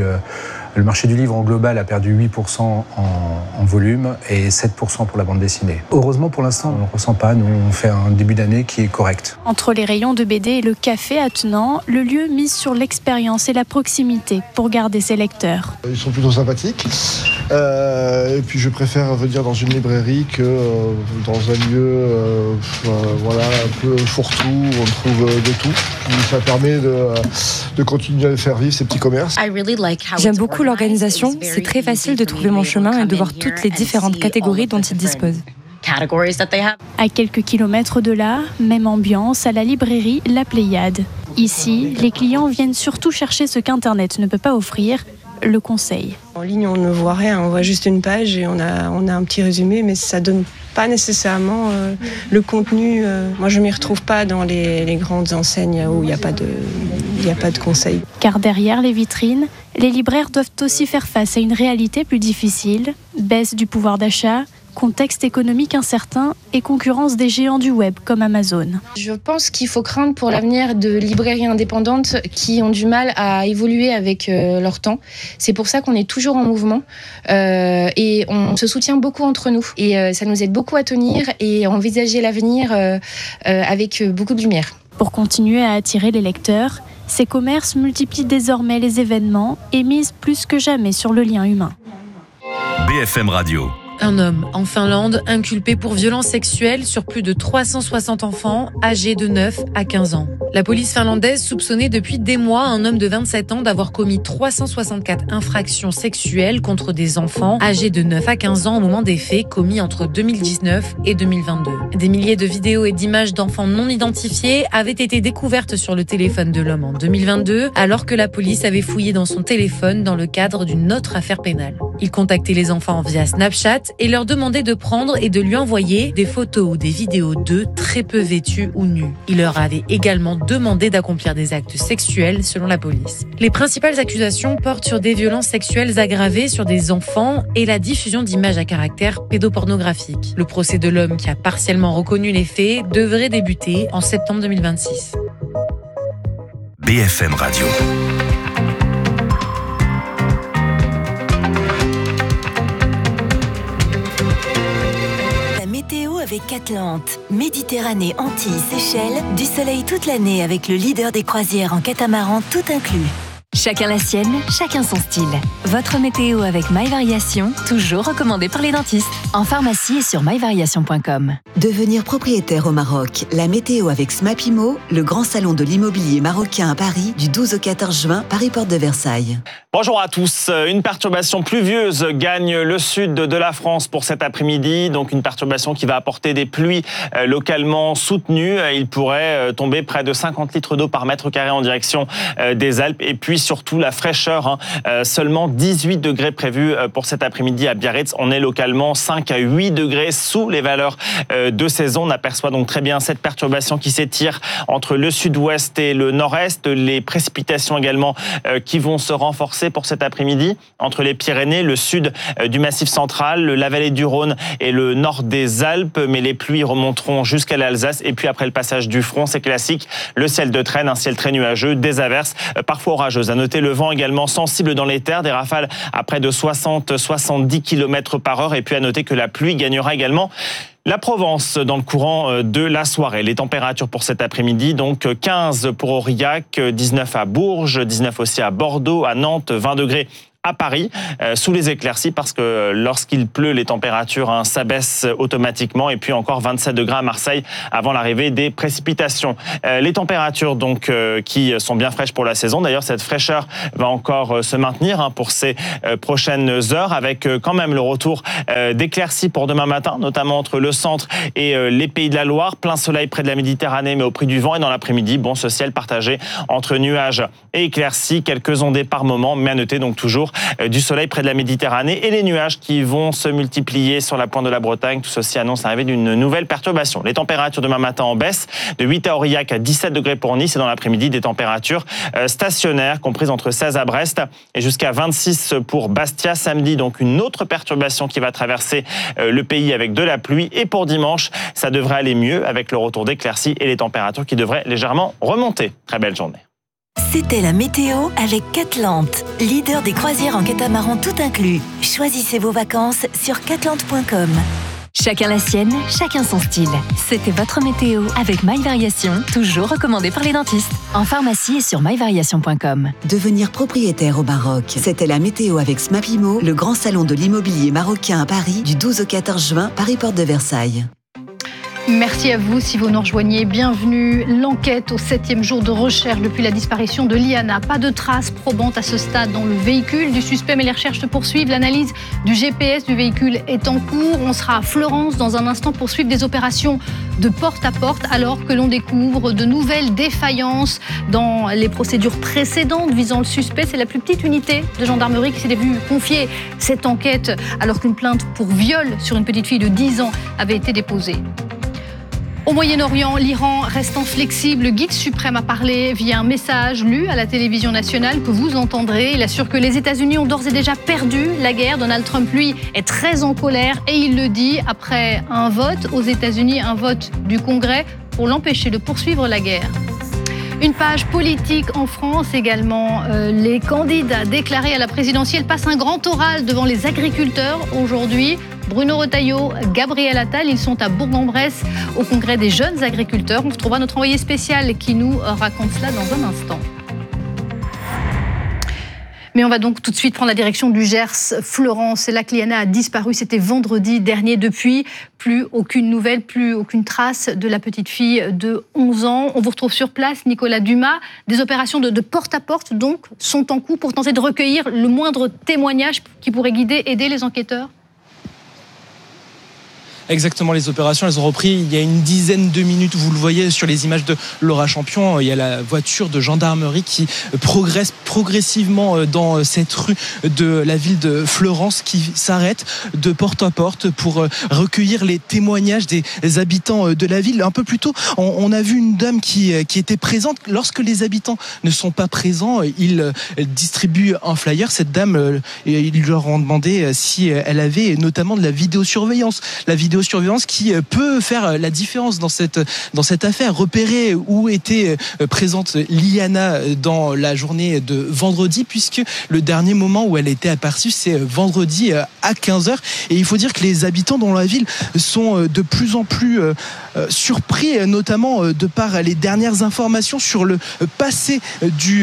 du livre en global a perdu 8% en volume et 7% pour la bande dessinée. Heureusement, pour l'instant, on ne le ressent pas. Nous, on fait un début d'année qui est correct. Entre les rayons de BD et le café attenant, le lieu mise sur l'expérience et la proximité pour garder ses lecteurs. Ils sont plutôt sympathiques. Et puis je préfère venir dans une librairie que dans un lieu un peu fourre-tout où on trouve de tout. Ça permet de continuer à faire vivre ces petits commerces. J'aime beaucoup l'organisation, c'est très facile de trouver mon chemin et de voir toutes les différentes catégories dont ils disposent. À quelques kilomètres de là, même ambiance à la librairie La Pléiade. Ici, les clients viennent surtout chercher ce qu'Internet ne peut pas offrir, le conseil. En ligne, on ne voit rien, on voit juste une page et on a un petit résumé, mais ça donne pas nécessairement le contenu. Moi, je m'y retrouve pas dans les grandes enseignes où il n'y a pas de conseils. Car derrière les vitrines, les libraires doivent aussi faire face à une réalité plus difficile, baisse du pouvoir d'achat, contexte économique incertain et concurrence des géants du web comme Amazon. Je pense qu'il faut craindre pour l'avenir de librairies indépendantes qui ont du mal à évoluer avec leur temps. C'est pour ça qu'on est toujours en mouvement et on se soutient beaucoup entre nous. Et ça nous aide beaucoup à tenir et à envisager l'avenir avec beaucoup de lumière. Pour continuer à attirer les lecteurs, ces commerces multiplient désormais les événements et misent plus que jamais sur le lien humain. BFM Radio. Un homme en Finlande inculpé pour violences sexuelles sur plus de 360 enfants âgés de 9 à 15 ans. La police finlandaise soupçonnait depuis des mois un homme de 27 ans d'avoir commis 364 infractions sexuelles contre des enfants âgés de 9 à 15 ans au moment des faits commis entre 2019 et 2022. Des milliers de vidéos et d'images d'enfants non identifiés avaient été découvertes sur le téléphone de l'homme en 2022 alors que la police avait fouillé dans son téléphone dans le cadre d'une autre affaire pénale. Il contactait les enfants via Snapchat et leur demandait de prendre et de lui envoyer des photos ou des vidéos d'eux très peu vêtus ou nus. Il leur avait également demandé d'accomplir des actes sexuels selon la police. Les principales accusations portent sur des violences sexuelles aggravées sur des enfants et la diffusion d'images à caractère pédopornographique. Le procès de l'homme qui a partiellement reconnu les faits devrait débuter en septembre 2026. BFM Radio. Météo avec Atlante. Méditerranée, Antilles, Seychelles, du soleil toute l'année avec le leader des croisières en catamaran tout inclus. Chacun la sienne, chacun son style. Votre météo avec My Variation, toujours recommandé par les dentistes. En pharmacie et sur myvariation.com. Devenir propriétaire au Maroc. La météo avec Smapimo, le grand salon de l'immobilier marocain à Paris, du 12 au 14 juin, Paris Porte de Versailles. Bonjour à tous. Une perturbation pluvieuse gagne le sud de la France pour cet après-midi. Donc une perturbation qui va apporter des pluies localement soutenues. Il pourrait tomber près de 50 litres d'eau par mètre carré en direction des Alpes. Et puis surtout la fraîcheur. Seulement 18 degrés prévus pour cet après-midi à Biarritz. On est localement 5 à 8 degrés sous les valeurs de saison. On aperçoit donc très bien cette perturbation qui s'étire entre le sud-ouest et le nord-est. Les précipitations également qui vont se renforcer pour cet après-midi entre les Pyrénées, le sud du Massif central, la vallée du Rhône et le nord des Alpes. Mais les pluies remonteront jusqu'à l'Alsace. Et puis après le passage du front, c'est classique. Le ciel de traîne, un ciel très nuageux, des averses parfois orageuses. À noter le vent également sensible dans les terres, des rafales à près de 60-70 km par heure. Et puis à noter que la pluie gagnera également la Provence dans le courant de la soirée. Les températures pour cet après-midi, donc 15 pour Aurillac, 19 à Bourges, 19 aussi à Bordeaux, à Nantes, 20 degrés à Paris, sous les éclaircies, parce que lorsqu'il pleut, les températures s'abaissent automatiquement, et puis encore 27 degrés à Marseille avant l'arrivée des précipitations. Les températures donc qui sont bien fraîches pour la saison. D'ailleurs, cette fraîcheur va encore se maintenir pour ces prochaines heures, avec quand même le retour d'éclaircies pour demain matin, notamment entre le centre et les Pays de la Loire. Plein soleil près de la Méditerranée, mais au prix du vent. Et dans l'après-midi, bon, ce ciel partagé entre nuages et éclaircies, quelques ondées par moment, mais à noter donc toujours du soleil près de la Méditerranée et les nuages qui vont se multiplier sur la pointe de la Bretagne. Tout ceci annonce l'arrivée d'une nouvelle perturbation. Les températures demain matin en baisse, de 8 à Aurillac à 17 degrés pour Nice, et dans l'après-midi des températures stationnaires comprises entre 16 à Brest et jusqu'à 26 pour Bastia. Samedi, donc une autre perturbation qui va traverser le pays avec de la pluie, et pour dimanche, ça devrait aller mieux avec le retour d'éclaircies et les températures qui devraient légèrement remonter. Très belle journée. C'était la météo avec Atlante, leader des croisières en catamaran tout inclus. Choisissez vos vacances sur catlante.com. Chacun la sienne, chacun son style. C'était votre météo avec My Variation, toujours recommandé par les dentistes. En pharmacie et sur myvariation.com. Devenir propriétaire au Maroc. C'était la météo avec Smapimo, le grand salon de l'immobilier marocain à Paris, du 12 au 14 juin, Paris Porte de Versailles. Merci à vous si vous nous rejoignez. Bienvenue. L'enquête au 7e jour de recherche depuis la disparition de Liana. Pas de traces probantes à ce stade dans le véhicule du suspect, mais les recherches se poursuivent. L'analyse du GPS du véhicule est en cours. On sera à Fleurance dans un instant pour suivre des opérations de porte-à-porte alors que l'on découvre de nouvelles défaillances dans les procédures précédentes visant le suspect. C'est la plus petite unité de gendarmerie qui s'était vue confier cette enquête alors qu'une plainte pour viol sur une petite fille de 10 ans avait été déposée. Au Moyen-Orient, l'Iran reste inflexible. Le guide suprême a parlé via un message lu à la télévision nationale que vous entendrez. Il assure que les États-Unis ont d'ores et déjà perdu la guerre. Donald Trump, lui, est très en colère et il le dit après un vote aux États-Unis, un vote du Congrès pour l'empêcher de poursuivre la guerre. Une page politique en France également. Les candidats déclarés à la présidentielle passent un grand oral devant les agriculteurs aujourd'hui. Bruno Retailleau, Gabriel Attal, ils sont à Bourg-en-Bresse au congrès des jeunes agriculteurs. On retrouvera notre envoyé spécial qui nous raconte cela dans un instant. Mais on va donc tout de suite prendre la direction du Gers. Fleurance, c'est là que Liana a disparu. C'était vendredi dernier. Depuis, plus aucune nouvelle, plus aucune trace de la petite fille de 11 ans. On vous retrouve sur place, Nicolas Dumas. Des opérations de porte-à-porte donc sont en cours pour tenter de recueillir le moindre témoignage qui pourrait aider les enquêteurs. Exactement, les opérations, elles ont repris il y a une dizaine de minutes. Vous le voyez sur les images de Laura Champion. Il y a la voiture de gendarmerie qui progresse progressivement dans cette rue de la ville de Fleurance qui s'arrête de porte à porte pour recueillir les témoignages des habitants de la ville. Un peu plus tôt, on a vu une dame qui était présente. Lorsque les habitants ne sont pas présents, ils distribuent un flyer. Cette dame, ils leur ont demandé si elle avait notamment de la vidéosurveillance. La vidéosurveillance qui peut faire la différence dans cette affaire. Repérer où était présente Liana dans la journée de vendredi, puisque le dernier moment où elle était aperçue, c'est vendredi à 15h. Et il faut dire que les habitants dans la ville sont de plus en plus surpris, notamment de par les dernières informations sur le passé du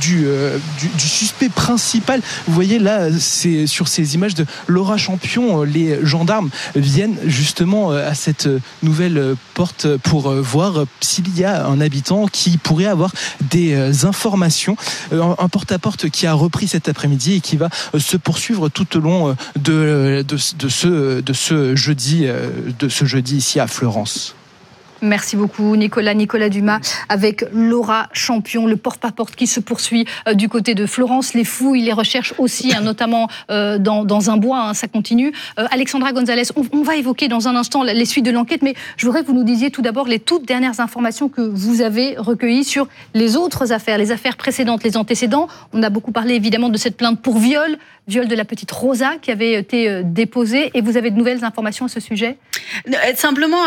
suspect principal. Vous voyez là, c'est sur ces images de Laura Champion, les gendarmes viennent justement à cette nouvelle porte pour voir s'il y a un habitant qui pourrait avoir des informations. Un porte-à-porte qui a repris cet après-midi et qui va se poursuivre tout au long de ce jeudi ici à Fleurance. Merci beaucoup Nicolas Dumas avec Laura Champion, le porte-à-porte qui se poursuit du côté de Fleurance. Les fouilles, les recherches aussi, notamment dans un bois, ça continue. Alexandra Gonzalez, on va évoquer dans un instant les suites de l'enquête, mais je voudrais que vous nous disiez tout d'abord les toutes dernières informations que vous avez recueillies sur les autres affaires, les affaires précédentes, les antécédents. On a beaucoup parlé évidemment de cette plainte pour viol de la petite Rosa qui avait été déposée, et vous avez de nouvelles informations à ce sujet ? Simplement,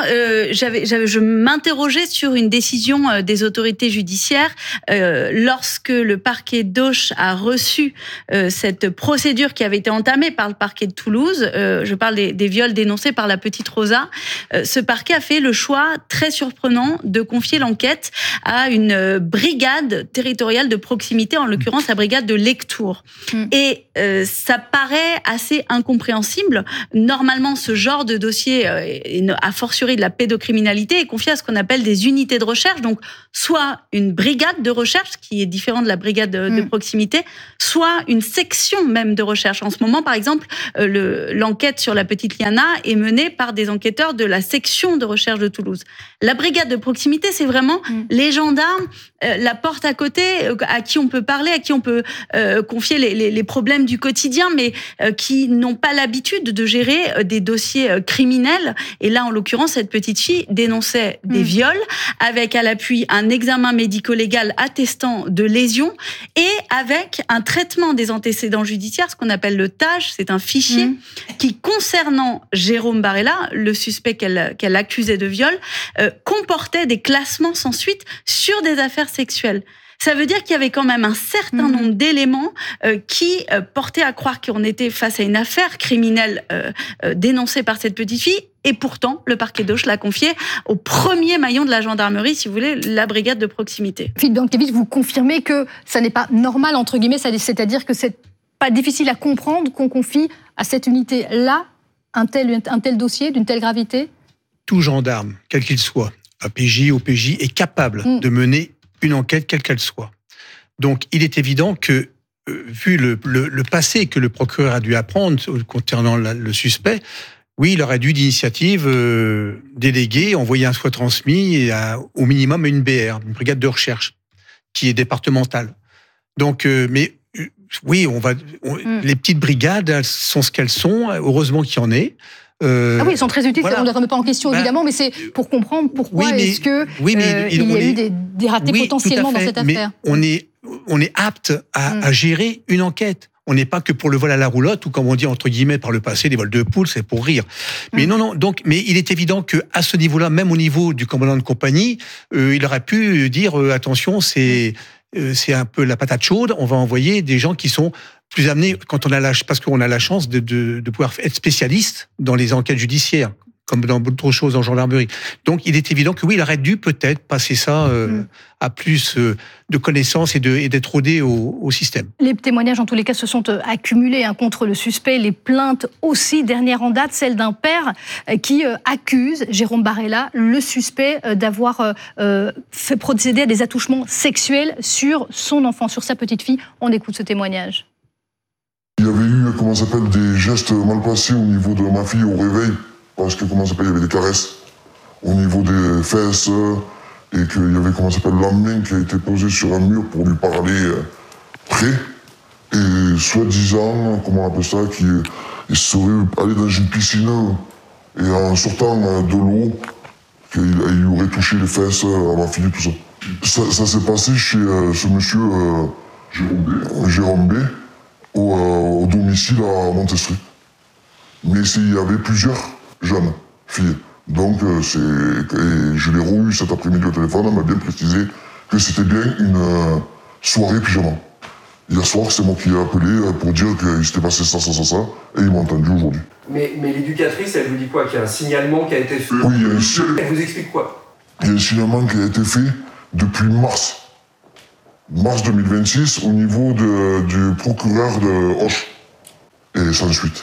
je m'interrogeais sur une décision des autorités judiciaires lorsque le parquet d'Auch a reçu cette procédure qui avait été entamée par le parquet de Toulouse. Je parle des viols dénoncés par la petite Rosa. Ce parquet a fait le choix très surprenant de confier l'enquête à une brigade territoriale de proximité, en l'occurrence la brigade de Lectoure. Et ça paraît assez incompréhensible. Normalement, ce genre de dossier, a fortiori de la pédocriminalité, est confié à ce qu'on appelle des unités de recherche, donc soit une brigade de recherche, qui est différente de la brigade de proximité, soit une section même de recherche. En ce moment, par exemple, l'enquête sur la petite Liana est menée par des enquêteurs de la section de recherche de Toulouse. La brigade de proximité, c'est vraiment les gendarmes, la porte à côté, à qui on peut parler, à qui on peut confier les problèmes du quotidien, mais qui n'ont pas l'habitude de gérer des dossiers criminels. Et là, en l'occurrence, cette petite fille dénonçait des viols, avec à l'appui un examen médico-légal attestant de lésions, et avec un traitement des antécédents judiciaires, ce qu'on appelle le TAJ, c'est un fichier qui, concernant Jérôme Barella, le suspect qu'elle accusait de viol, comportait des classements sans suite sur des affaires sexuelles. Ça veut dire qu'il y avait quand même un certain nombre d'éléments qui portaient à croire qu'on était face à une affaire criminelle dénoncée par cette petite fille. Et pourtant, le parquet d'Auch l'a confié au premier maillon de la gendarmerie, si vous voulez, la brigade de proximité. Philippe Dankiewicz, vous confirmez que ça n'est pas normal, entre guillemets, c'est-à-dire que c'est pas difficile à comprendre qu'on confie à cette unité-là un tel dossier d'une telle gravité ? tout gendarme, quel qu'il soit, APJ, OPJ, est capable de mener une enquête, quelle qu'elle soit. Donc, il est évident que, vu le passé que le procureur a dû apprendre concernant le suspect, oui, il aurait dû d'initiative déléguer, envoyer un soit transmis et au minimum une BR, une brigade de recherche, qui est départementale. Donc, oui, les petites brigades, elles sont ce qu'elles sont. Heureusement qu'il y en ait. Ah oui, ils sont très utiles, voilà. on ne les remet pas en question évidemment, mais c'est pour comprendre pourquoi est-ce que il y a eu des ratés potentiellement dans cette affaire. Mais on est apte à gérer une enquête. On n'est pas que pour le vol à la roulotte, ou comme on dit entre guillemets par le passé, les vols de poules, c'est pour rire. Mais non. Donc, mais il est évident que à ce niveau-là, même au niveau du commandant de compagnie, il aurait pu dire attention, c'est un peu la patate chaude. On va envoyer des gens qui sont plus amenés, parce qu'on a la chance de pouvoir être spécialiste dans les enquêtes judiciaires, comme dans d'autres choses en gendarmerie. Donc, il est évident que oui, il aurait dû peut-être passer ça à plus de connaissances et d'être rodé au système. Les témoignages, en tous les cas, se sont accumulés contre le suspect. Les plaintes aussi, dernière en date, celle d'un père qui accuse Jérôme Barella, le suspect, d'avoir fait procéder à des attouchements sexuels sur son enfant, sur sa petite fille. On écoute ce témoignage. Il y avait eu, des gestes mal passés au niveau de ma fille au réveil. Parce que, il y avait des caresses au niveau des fesses et qu'il y avait, la main qui a été posée sur un mur pour lui parler près. Et soi-disant, qu'il serait allé dans une piscine et en sortant de l'eau, qu'il lui aurait touché les fesses à ma fille, tout ça. Ça s'est passé chez ce monsieur Jérôme B, au domicile à Montestry. Mais il y avait plusieurs jeunes filles. Donc, je l'ai re-eu cet après-midi au téléphone, elle m'a bien précisé que c'était bien une soirée pyjama. Hier soir, c'est moi qui ai appelé pour dire qu'il s'était passé ça, et ils m'ont entendu aujourd'hui. Mais l'éducatrice, elle vous dit quoi? Qu'il y a un signalement qui a été fait? Oui, il y a un signalement. Elle vous explique quoi? Il y a un signalement qui a été fait depuis mars 2026, au niveau du procureur de Auch. Et sans suite.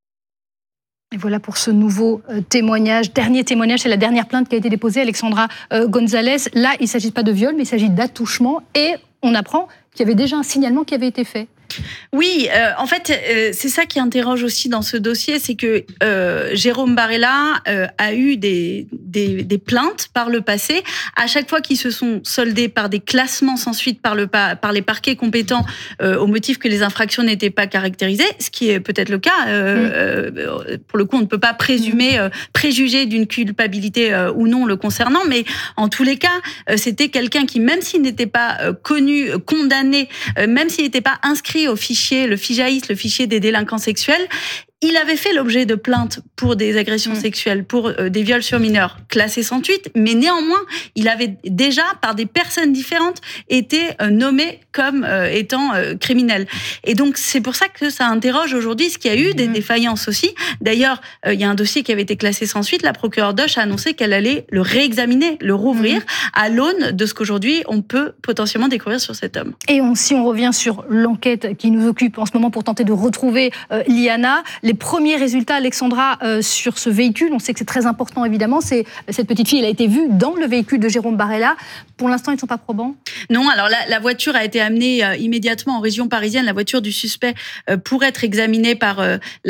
Et voilà pour ce nouveau témoignage. Dernier témoignage, c'est la dernière plainte qui a été déposée, Alexandra Gonzalez. Là, il ne s'agit pas de viol, mais il s'agit d'attouchement. Et on apprend qu'il y avait déjà un signalement qui avait été fait. Oui, en fait, c'est ça qui interroge aussi dans ce dossier, c'est que Jérôme Barella a eu des plaintes par le passé, à chaque fois qui se sont soldées par des classements sans suite par les parquets compétents au motif que les infractions n'étaient pas caractérisées, ce qui est peut-être le cas. Pour le coup, on ne peut pas préjuger d'une culpabilité ou non le concernant, mais en tous les cas, c'était quelqu'un qui, même s'il n'était pas connu, condamné, même s'il n'était pas inscrit au fichier, le FIJAIS, le fichier des délinquants sexuels, il avait fait l'objet de plaintes pour des agressions sexuelles, pour des viols sur mineurs classés sans suite, mais néanmoins, il avait déjà, par des personnes différentes, été nommé comme étant criminel. Et donc, c'est pour ça que ça interroge aujourd'hui, ce qu'il y a eu des défaillances aussi. D'ailleurs, il y a un dossier qui avait été classé sans suite. La procureure d'Auch a annoncé qu'elle allait le réexaminer, le rouvrir, à l'aune de ce qu'aujourd'hui, on peut potentiellement découvrir sur cet homme. Et si on revient sur l'enquête qui nous occupe en ce moment pour tenter de retrouver Liana, les premiers résultats, Alexandra, sur ce véhicule, on sait que c'est très important évidemment, cette petite fille, elle a été vue dans le véhicule de Jérôme Barella. Pour l'instant, ils ne sont pas probants? Non, alors la voiture a été amenée immédiatement en région parisienne. La voiture du suspect pour être examinée par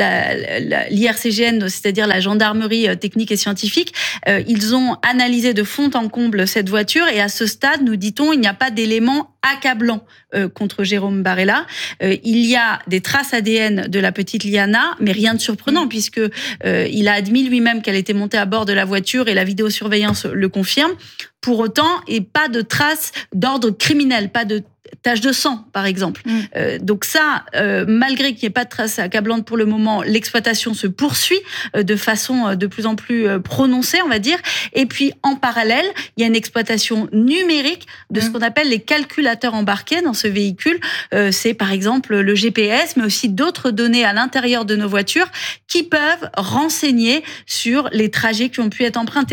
l'IRCGN, c'est-à-dire la gendarmerie technique et scientifique. Ils ont analysé de fond en comble cette voiture et à ce stade, nous dit-on, il n'y a pas d'éléments accablants contre Jérôme Barella. Il y a des traces ADN de la petite Liana, mais rien de surprenant puisque il a admis lui-même qu'elle était montée à bord de la voiture et la vidéosurveillance le confirme. Pour autant, et pas de traces d'ordre criminel, pas de taches de sang, par exemple. Donc ça, malgré qu'il n'y ait pas de traces accablantes pour le moment, l'exploitation se poursuit de façon de plus en plus prononcée, on va dire. Et puis, en parallèle, il y a une exploitation numérique de ce qu'on appelle les calculateurs embarqués dans ce véhicule. C'est par exemple le GPS, mais aussi d'autres données à l'intérieur de nos voitures qui peuvent renseigner sur les trajets qui ont pu être empruntés,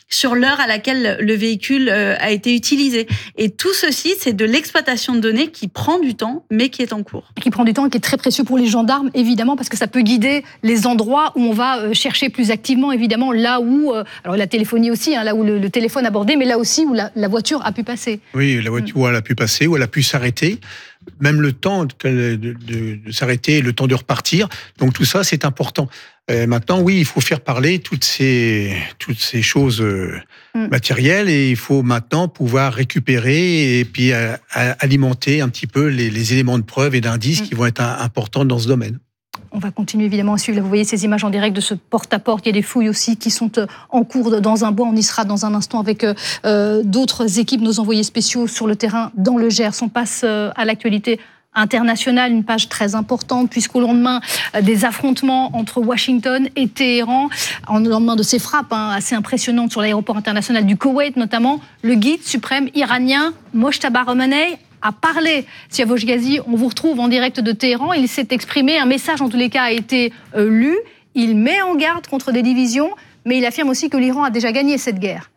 sur l'heure à laquelle le véhicule a été utilisé. Et tout ceci, c'est de l'exploitation de données qui prend du temps, mais qui est en cours. Qui prend du temps et qui est très précieux pour les gendarmes, évidemment, parce que ça peut guider les endroits où on va chercher plus activement, évidemment, là où, alors la téléphonie aussi, là où le téléphone abordé, mais là aussi où la voiture a pu passer. Oui, la voiture où elle a pu passer, où elle a pu s'arrêter. Même le temps de s'arrêter, le temps de repartir. Donc tout ça, c'est important. Maintenant, oui, il faut faire parler toutes ces choses matérielles et il faut maintenant pouvoir récupérer et puis alimenter un petit peu les éléments de preuve et d'indices qui vont être importants dans ce domaine. On va continuer évidemment à suivre. Vous voyez ces images en direct de ce porte-à-porte. Il y a des fouilles aussi qui sont en cours dans un bois. On y sera dans un instant avec d'autres équipes, nos envoyés spéciaux sur le terrain dans le Gers. On passe à l'actualité internationale, une page très importante, puisqu'au lendemain des affrontements entre Washington et Téhéran, au lendemain de ces frappes assez impressionnantes sur l'aéroport international du Koweït notamment, le guide suprême iranien Mojtaba Khamenei a parlé. Siavosh Ghazi, on vous retrouve en direct de Téhéran. Il s'est exprimé, un message en tous les cas a été lu. Il met en garde contre des divisions, mais il affirme aussi que l'Iran a déjà gagné cette guerre.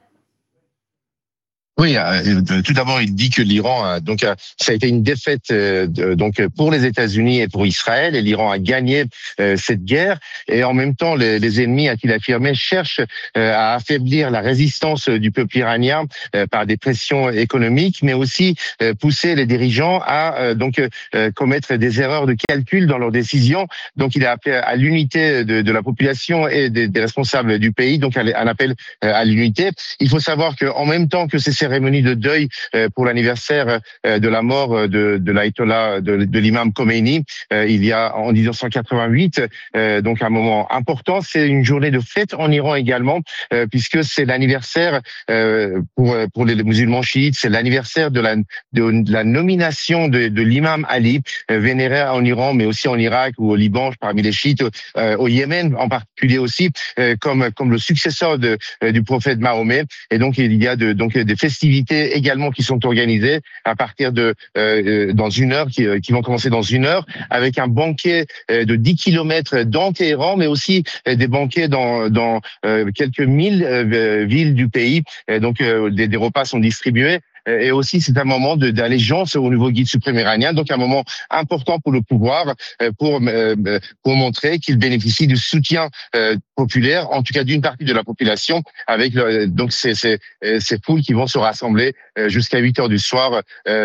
Oui, tout d'abord, il dit que l'Iran, ça a été une défaite pour les États-Unis et pour Israël, et l'Iran a gagné cette guerre. Et en même temps, les ennemis, a-t-il affirmé, cherchent à affaiblir la résistance du peuple iranien par des pressions économiques, mais aussi pousser les dirigeants à commettre des erreurs de calcul dans leurs décisions. Donc, il a appelé à l'unité de la population et des responsables du pays, donc un appel à l'unité. Il faut savoir qu'en même temps que ces cérémonie de deuil pour l'anniversaire de la mort de l'ayatollah, de l'imam Khomeini, il y a en 1988, donc un moment important. C'est une journée de fête en Iran également, puisque c'est l'anniversaire pour les musulmans chiites, c'est l'anniversaire de la nomination de l'imam Ali, vénéré en Iran, mais aussi en Irak ou au Liban, parmi les chiites, au Yémen en particulier aussi, comme le successeur du prophète Mahomet. Et donc il y a des festivités également qui sont organisées à partir dans une heure, qui vont commencer dans une heure, avec un banquet de 10 kilomètres dans Téhéran, mais aussi des banquets dans quelques 1000 villes du pays. Et donc des repas sont distribués. Et aussi, c'est un moment d'allégeance au nouveau guide suprême iranien, donc un moment important pour le pouvoir, pour montrer qu'il bénéficie du soutien populaire, en tout cas d'une partie de la population, avec donc ces foules qui vont se rassembler jusqu'à 8 heures du soir,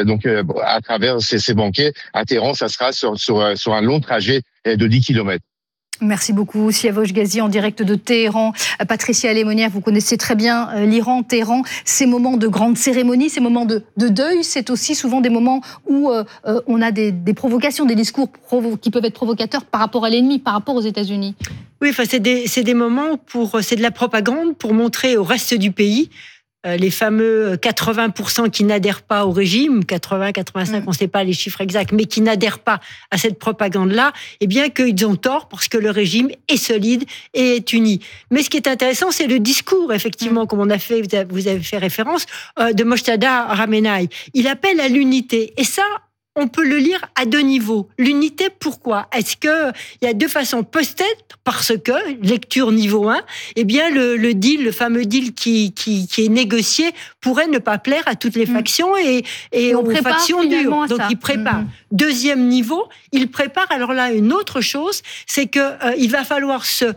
à travers ces banquets. À Téhéran, ça sera sur un long trajet de 10 kilomètres. Merci beaucoup, Siavosh Ghazi, en direct de Téhéran. Patricia Alémonière, vous connaissez très bien l'Iran, Téhéran. Ces moments de grande cérémonie, ces moments de deuil, c'est aussi souvent des moments où on a des provocations, des discours qui peuvent être provocateurs par rapport à l'ennemi, par rapport aux États-Unis. Oui, c'est des moments c'est de la propagande pour montrer au reste du pays les fameux 80% qui n'adhèrent pas au régime, 80, 85, on ne sait pas les chiffres exacts, mais qui n'adhèrent pas à cette propagande-là, eh bien qu'ils ont tort parce que le régime est solide et est uni. Mais ce qui est intéressant, c'est le discours, effectivement, comme vous avez fait référence, de Mojtaba Khamenei. Il appelle à l'unité. Et ça, on peut le lire à deux niveaux. L'unité, pourquoi ? Est-ce qu'il y a deux façons ? Peut-être parce que, lecture niveau 1, eh bien le deal, le fameux deal qui est négocié pourrait ne pas plaire à toutes les factions et aux factions dures. Donc il prépare. Deuxième niveau, il prépare alors là une autre chose, c'est que il va falloir se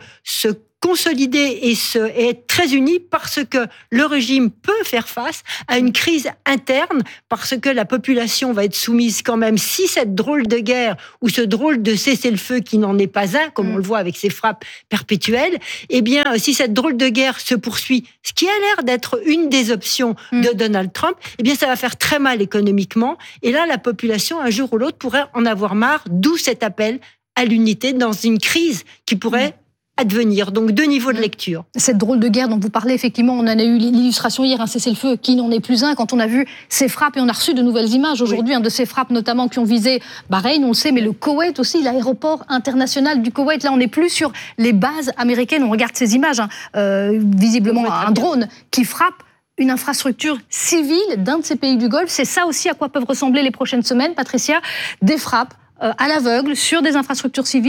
consolider et être très unis parce que le régime peut faire face à une crise interne parce que la population va être soumise quand même, si cette drôle de guerre ou ce drôle de cessez-le-feu qui n'en est pas un, comme on le voit avec ces frappes perpétuelles, eh bien, si cette drôle de guerre se poursuit, ce qui a l'air d'être une des options de Donald Trump, eh bien, ça va faire très mal économiquement. Et là, la population, un jour ou l'autre, pourrait en avoir marre, d'où cet appel à l'unité dans une crise qui pourrait advenir. Donc, deux niveaux de lecture. Cette drôle de guerre dont vous parlez, effectivement, on en a eu l'illustration hier, un cessez-le-feu qui n'en est plus un, quand on a vu ces frappes, et on a reçu de nouvelles images aujourd'hui, de ces frappes notamment qui ont visé Bahreïn, on le sait, mais le Koweït aussi, l'aéroport international du Koweït. Là, on n'est plus sur les bases américaines. On regarde ces images, visiblement un drone qui frappe une infrastructure civile d'un de ces pays du Golfe. C'est ça aussi à quoi peuvent ressembler les prochaines semaines, Patricia, des frappes à l'aveugle sur des infrastructures civiles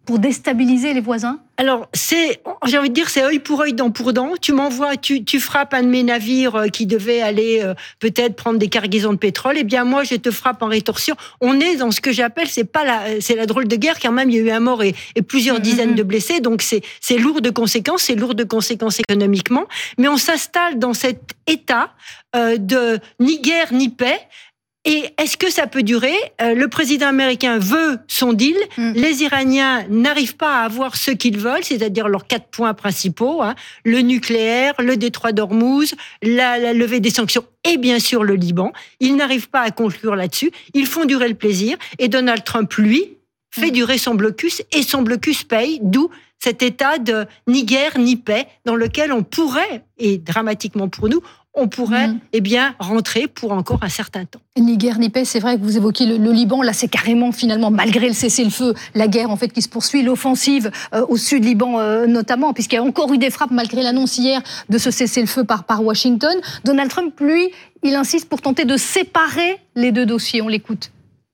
pour déstabiliser les voisins? Alors, j'ai envie de dire, c'est œil pour œil, dent pour dent. Tu m'envoies, tu frappes un de mes navires qui devait aller peut-être prendre des cargaisons de pétrole. Eh bien, moi, je te frappe en rétorsion. On est dans ce que j'appelle, c'est la drôle de guerre, quand même. Il y a eu un mort et plusieurs dizaines de blessés. Donc, c'est lourd de conséquences. C'est lourd de conséquences économiquement. Mais on s'installe dans cet état de ni guerre ni paix. Et est-ce que ça peut durer ? Le président américain veut son deal. Les Iraniens n'arrivent pas à avoir ce qu'ils veulent, c'est-à-dire leurs 4 points principaux, le nucléaire, le détroit d'Ormuz, la levée des sanctions et bien sûr le Liban. Ils n'arrivent pas à conclure là-dessus. Ils font durer le plaisir. Et Donald Trump, lui, fait durer son blocus et son blocus paye, d'où cet état de ni guerre ni paix dans lequel on pourrait, et dramatiquement pour nous, on pourrait rentrer pour encore un certain temps. Ni guerre ni paix, c'est vrai que vous évoquez le Liban. Là, c'est carrément, finalement, malgré le cessez-le-feu, la guerre en fait qui se poursuit, l'offensive au sud Liban notamment, puisqu'il y a encore eu des frappes malgré l'annonce hier de ce cessez-le-feu par Washington. Donald Trump, lui, il insiste pour tenter de séparer les deux dossiers. On l'écoute.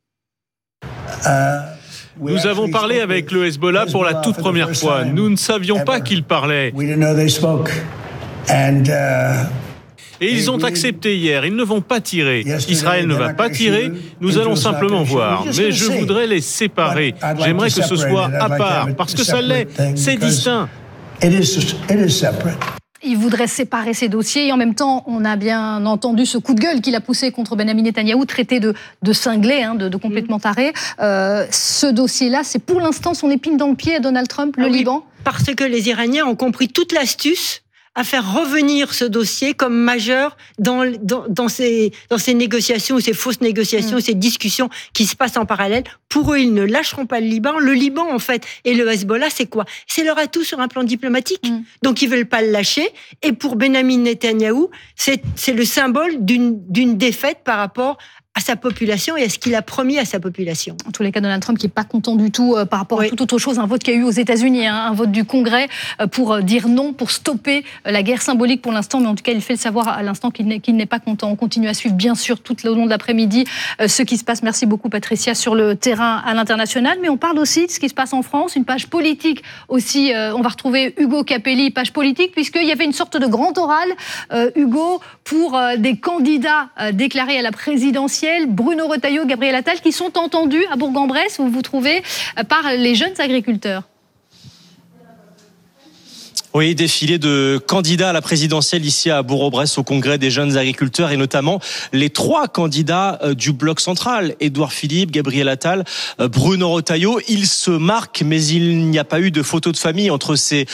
Nous avons parlé avec le Hezbollah pour la toute première fois. Nous ne savions pas qu'ils parlaient. Et ils ont accepté hier, ils ne vont pas tirer. Israël ne va pas tirer, nous allons simplement voir. Mais je voudrais les séparer. J'aimerais que ce soit à part, parce que ça l'est, c'est distinct. Il voudrait séparer ces dossiers et en même temps, on a bien entendu ce coup de gueule qu'il a poussé contre Benyamin Netanyahou, traité de cinglé, de complètement taré. Ce dossier-là, c'est pour l'instant son épine dans le pied à Donald Trump, le Liban. Parce que les Iraniens ont compris toute l'astuce à faire revenir ce dossier comme majeur dans ces négociations, ces fausses négociations, ces discussions qui se passent en parallèle. Pour eux, ils ne lâcheront pas le Liban. Le Liban, en fait, et le Hezbollah, c'est quoi ? C'est leur atout sur un plan diplomatique. Donc, ils veulent pas le lâcher. Et pour Benyamin Netanyahou, c'est le symbole d'une défaite par rapport à sa population et à ce qu'il a promis à sa population. En tous les cas, Donald Trump qui n'est pas content du tout par rapport à toute autre chose, un vote qu'il y a eu aux États-Unis, un vote du Congrès pour dire non, pour stopper la guerre symbolique pour l'instant, mais en tout cas, il fait le savoir à l'instant qu'il n'est pas content. On continue à suivre, bien sûr, tout au long de l'après-midi, ce qui se passe. Merci beaucoup, Patricia, sur le terrain à l'international, mais on parle aussi de ce qui se passe en France, une page politique aussi. On va retrouver Hugo Capelli, page politique, puisqu'il y avait une sorte de grand oral, Hugo, pour des candidats déclarés à la présidentielle, Bruno Retailleau, Gabriel Attal, qui sont entendus à Bourg-en-Bresse, où vous vous trouvez, par les jeunes agriculteurs. Oui, défilé de candidats à la présidentielle ici à Bourg-en-Bresse au congrès des jeunes agriculteurs et notamment les 3 candidats du bloc central, Édouard Philippe, Gabriel Attal, Bruno Retailleau. Ils se marquent, mais il n'y a pas eu de photo de famille entre ces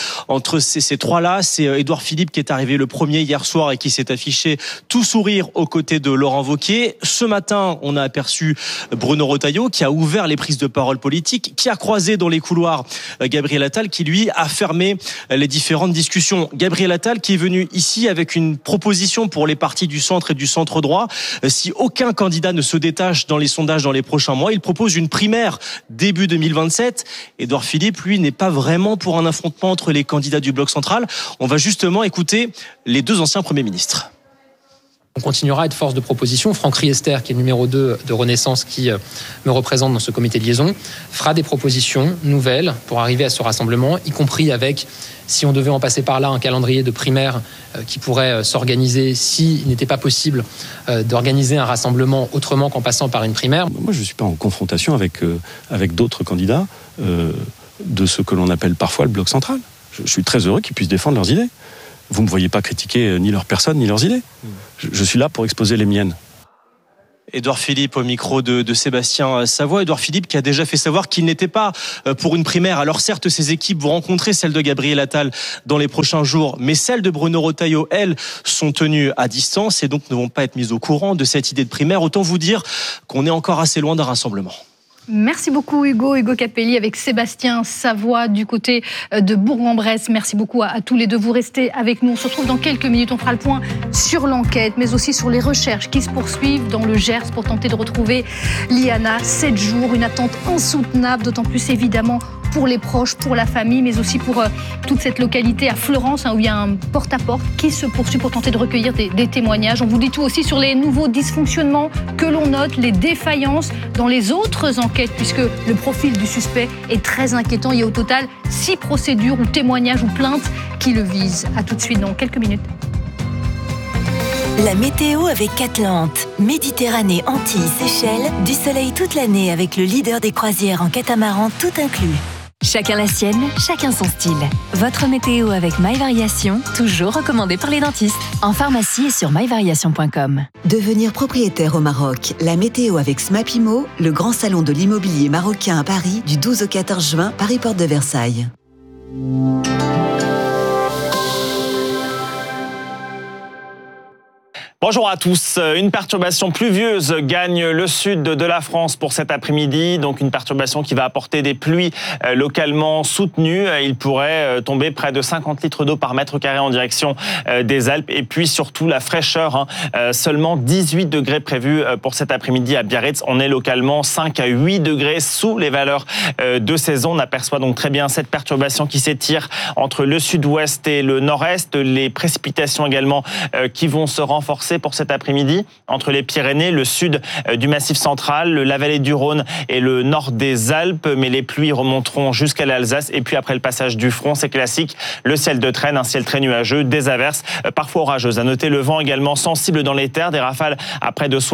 3-là. C'est Édouard Philippe qui est arrivé le premier hier soir et qui s'est affiché tout sourire aux côtés de Laurent Wauquiez. Ce matin, on a aperçu Bruno Retailleau qui a ouvert les prises de parole politiques, qui a croisé dans les couloirs Gabriel Attal qui lui a fermé les différentes discussions. Gabriel Attal qui est venu ici avec une proposition pour les partis du centre et du centre droit. Si aucun candidat ne se détache dans les sondages dans les prochains mois, il propose une primaire début 2027. Édouard Philippe, lui, n'est pas vraiment pour un affrontement entre les candidats du bloc central. On va justement écouter les 2 anciens premiers ministres. On continuera à être force de proposition. Franck Riester, qui est le numéro 2 de Renaissance, qui me représente dans ce comité de liaison, fera des propositions nouvelles pour arriver à ce rassemblement, y compris avec, si on devait en passer par là, un calendrier de primaires qui pourrait s'organiser s'il n'était pas possible d'organiser un rassemblement autrement qu'en passant par une primaire. Moi, je ne suis pas en confrontation avec d'autres candidats de ce que l'on appelle parfois le bloc central. Je suis très heureux qu'ils puissent défendre leurs idées. Vous ne me voyez pas critiquer ni leur personne, ni leurs idées. Je suis là pour exposer les miennes. Édouard Philippe au micro de Sébastien Savoie. Édouard Philippe qui a déjà fait savoir qu'il n'était pas pour une primaire. Alors certes, ses équipes vont rencontrer celle de Gabriel Attal dans les prochains jours, mais celles de Bruno Retailleau, elles, sont tenues à distance et donc ne vont pas être mises au courant de cette idée de primaire. Autant vous dire qu'on est encore assez loin d'un rassemblement. Merci beaucoup Hugo Capelli avec Sébastien Savoie du côté de Bourg-en-Bresse. Merci beaucoup à tous les deux. Vous restez avec nous. On se retrouve dans quelques minutes. On fera le point sur l'enquête, mais aussi sur les recherches qui se poursuivent dans le Gers pour tenter de retrouver Liana. 7 jours, une attente insoutenable, d'autant plus évidemment pour les proches, pour la famille, mais aussi pour toute cette localité à Fleurance, où il y a un porte-à-porte qui se poursuit pour tenter de recueillir des témoignages. On vous dit tout aussi sur les nouveaux dysfonctionnements que l'on note, les défaillances dans les autres enquêtes l'enquête puisque le profil du suspect est très inquiétant. Il y a au total 6 procédures ou témoignages ou plaintes qui le visent. À tout de suite dans quelques minutes. La météo avec Atlante. Méditerranée, Antilles, Seychelles, du soleil toute l'année avec le leader des croisières en catamaran tout inclus. Chacun la sienne, chacun son style. Votre météo avec MyVariation, toujours recommandé par les dentistes. En pharmacie et sur myvariation.com. Devenir propriétaire au Maroc. La météo avec Smapimo, le grand salon de l'immobilier marocain à Paris, du 12 au 14 juin, Paris Porte de Versailles. Bonjour à tous. Une perturbation pluvieuse gagne le sud de la France pour cet après-midi. Donc une perturbation qui va apporter des pluies localement soutenues. Il pourrait tomber près de 50 litres d'eau par mètre carré en direction des Alpes. Et puis surtout la fraîcheur. Seulement 18 degrés prévus pour cet après-midi à Biarritz. On est localement 5 à 8 degrés sous les valeurs de saison. On aperçoit donc très bien cette perturbation qui s'étire entre le sud-ouest et le nord-est. Les précipitations également qui vont se renforcer pour cet après-midi entre les Pyrénées, le sud du Massif central, la vallée du Rhône et le nord des Alpes. Mais les pluies remonteront jusqu'à l'Alsace. Et puis après le passage du front, c'est classique. Le ciel de traîne, un ciel très nuageux, des averses parfois orageuses. À noter le vent également sensible dans les terres, des rafales à près de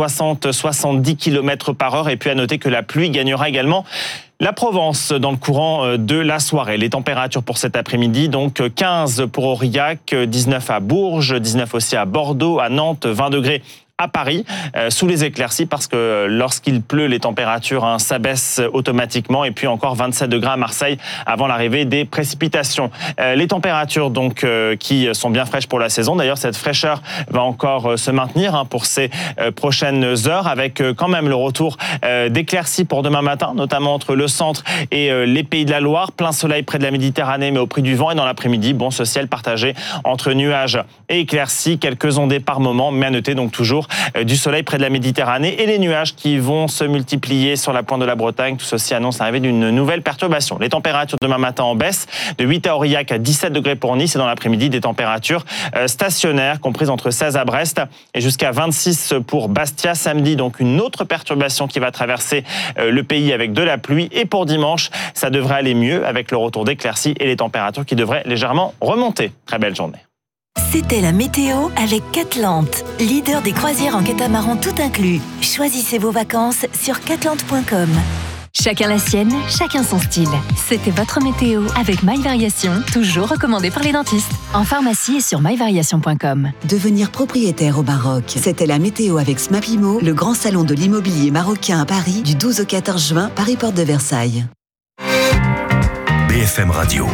60-70 km par heure. Et puis à noter que la pluie gagnera également la Provence dans le courant de la soirée. Les températures pour cet après-midi, donc 15 pour Aurillac, 19 à Bourges, 19 aussi à Bordeaux, à Nantes, 20 degrés à Paris, sous les éclaircies, parce que lorsqu'il pleut, les températures s'abaissent automatiquement. Et puis encore 27 degrés à Marseille avant l'arrivée des précipitations. Les températures donc qui sont bien fraîches pour la saison. D'ailleurs, cette fraîcheur va encore se maintenir pour ces prochaines heures, avec quand même le retour d'éclaircies pour demain matin, notamment entre le centre et les Pays de la Loire. Plein soleil près de la Méditerranée, mais au prix du vent. Et dans l'après-midi, bon, ce ciel partagé entre nuages et éclaircies, quelques ondées par moment, mais à noter donc toujours du soleil près de la Méditerranée et les nuages qui vont se multiplier sur la pointe de la Bretagne. Tout ceci annonce l'arrivée d'une nouvelle perturbation. Les températures demain matin en baisse, de 8 à Aurillac à 17 degrés pour Nice, et dans l'après-midi des températures stationnaires comprises entre 16 à Brest et jusqu'à 26 pour Bastia. Samedi, donc une autre perturbation qui va traverser le pays avec de la pluie, et pour dimanche, ça devrait aller mieux avec le retour d'éclaircies et les températures qui devraient légèrement remonter. Très belle journée. C'était la météo avec Atlante, leader des croisières en catamaran tout inclus. Choisissez vos vacances sur catlante.com. Chacun la sienne, chacun son style. C'était votre météo avec MyVariation, toujours recommandé par les dentistes. En pharmacie et sur myvariation.com. Devenir propriétaire au Maroc. C'était la météo avec Smapimo, le grand salon de l'immobilier marocain à Paris, du 12 au 14 juin, Paris Porte de Versailles. BFM Radio.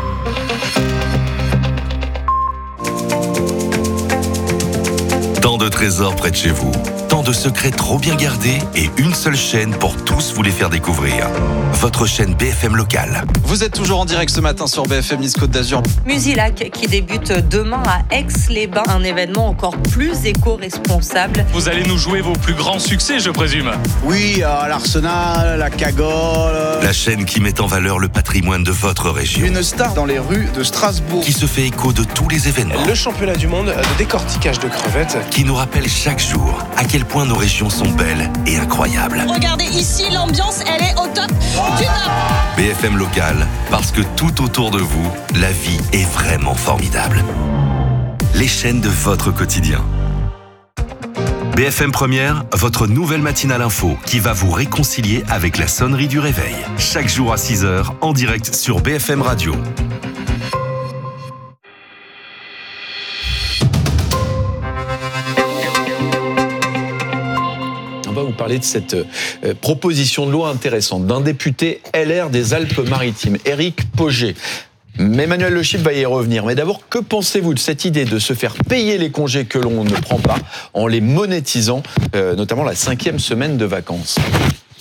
Tant de trésors près de chez vous, tant de secrets trop bien gardés et une seule chaîne pour tous vous les faire découvrir. Votre chaîne BFM locale. Vous êtes toujours en direct ce matin sur BFM Nice Côte d'Azur. Musilac qui débute demain à Aix-les-Bains, un événement encore plus éco-responsable. Vous allez nous jouer vos plus grands succès, je présume. Oui, l'Arsenal, la Cagole. La chaîne qui met en valeur le patrimoine de votre région. Une star dans les rues de Strasbourg. Qui se fait écho de tous les événements. Le championnat du monde de décortiquage de crevettes. Qui nous rappelle chaque jour à quel point nos régions sont belles et incroyables. Regardez ici, l'ambiance, elle est au top du top. BFM Local, parce que tout autour de vous, la vie est vraiment formidable. Les chaînes de votre quotidien. BFM Première, votre nouvelle matinale info qui va vous réconcilier avec la sonnerie du réveil. Chaque jour à 6h, en direct sur BFM Radio. On va vous parler de cette proposition de loi intéressante d'un député LR des Alpes-Maritimes, Éric Pauget. Emmanuel Le Chypre va y revenir. Mais d'abord, que pensez-vous de cette idée de se faire payer les congés que l'on ne prend pas en les monétisant, notamment la 5e semaine de vacances ?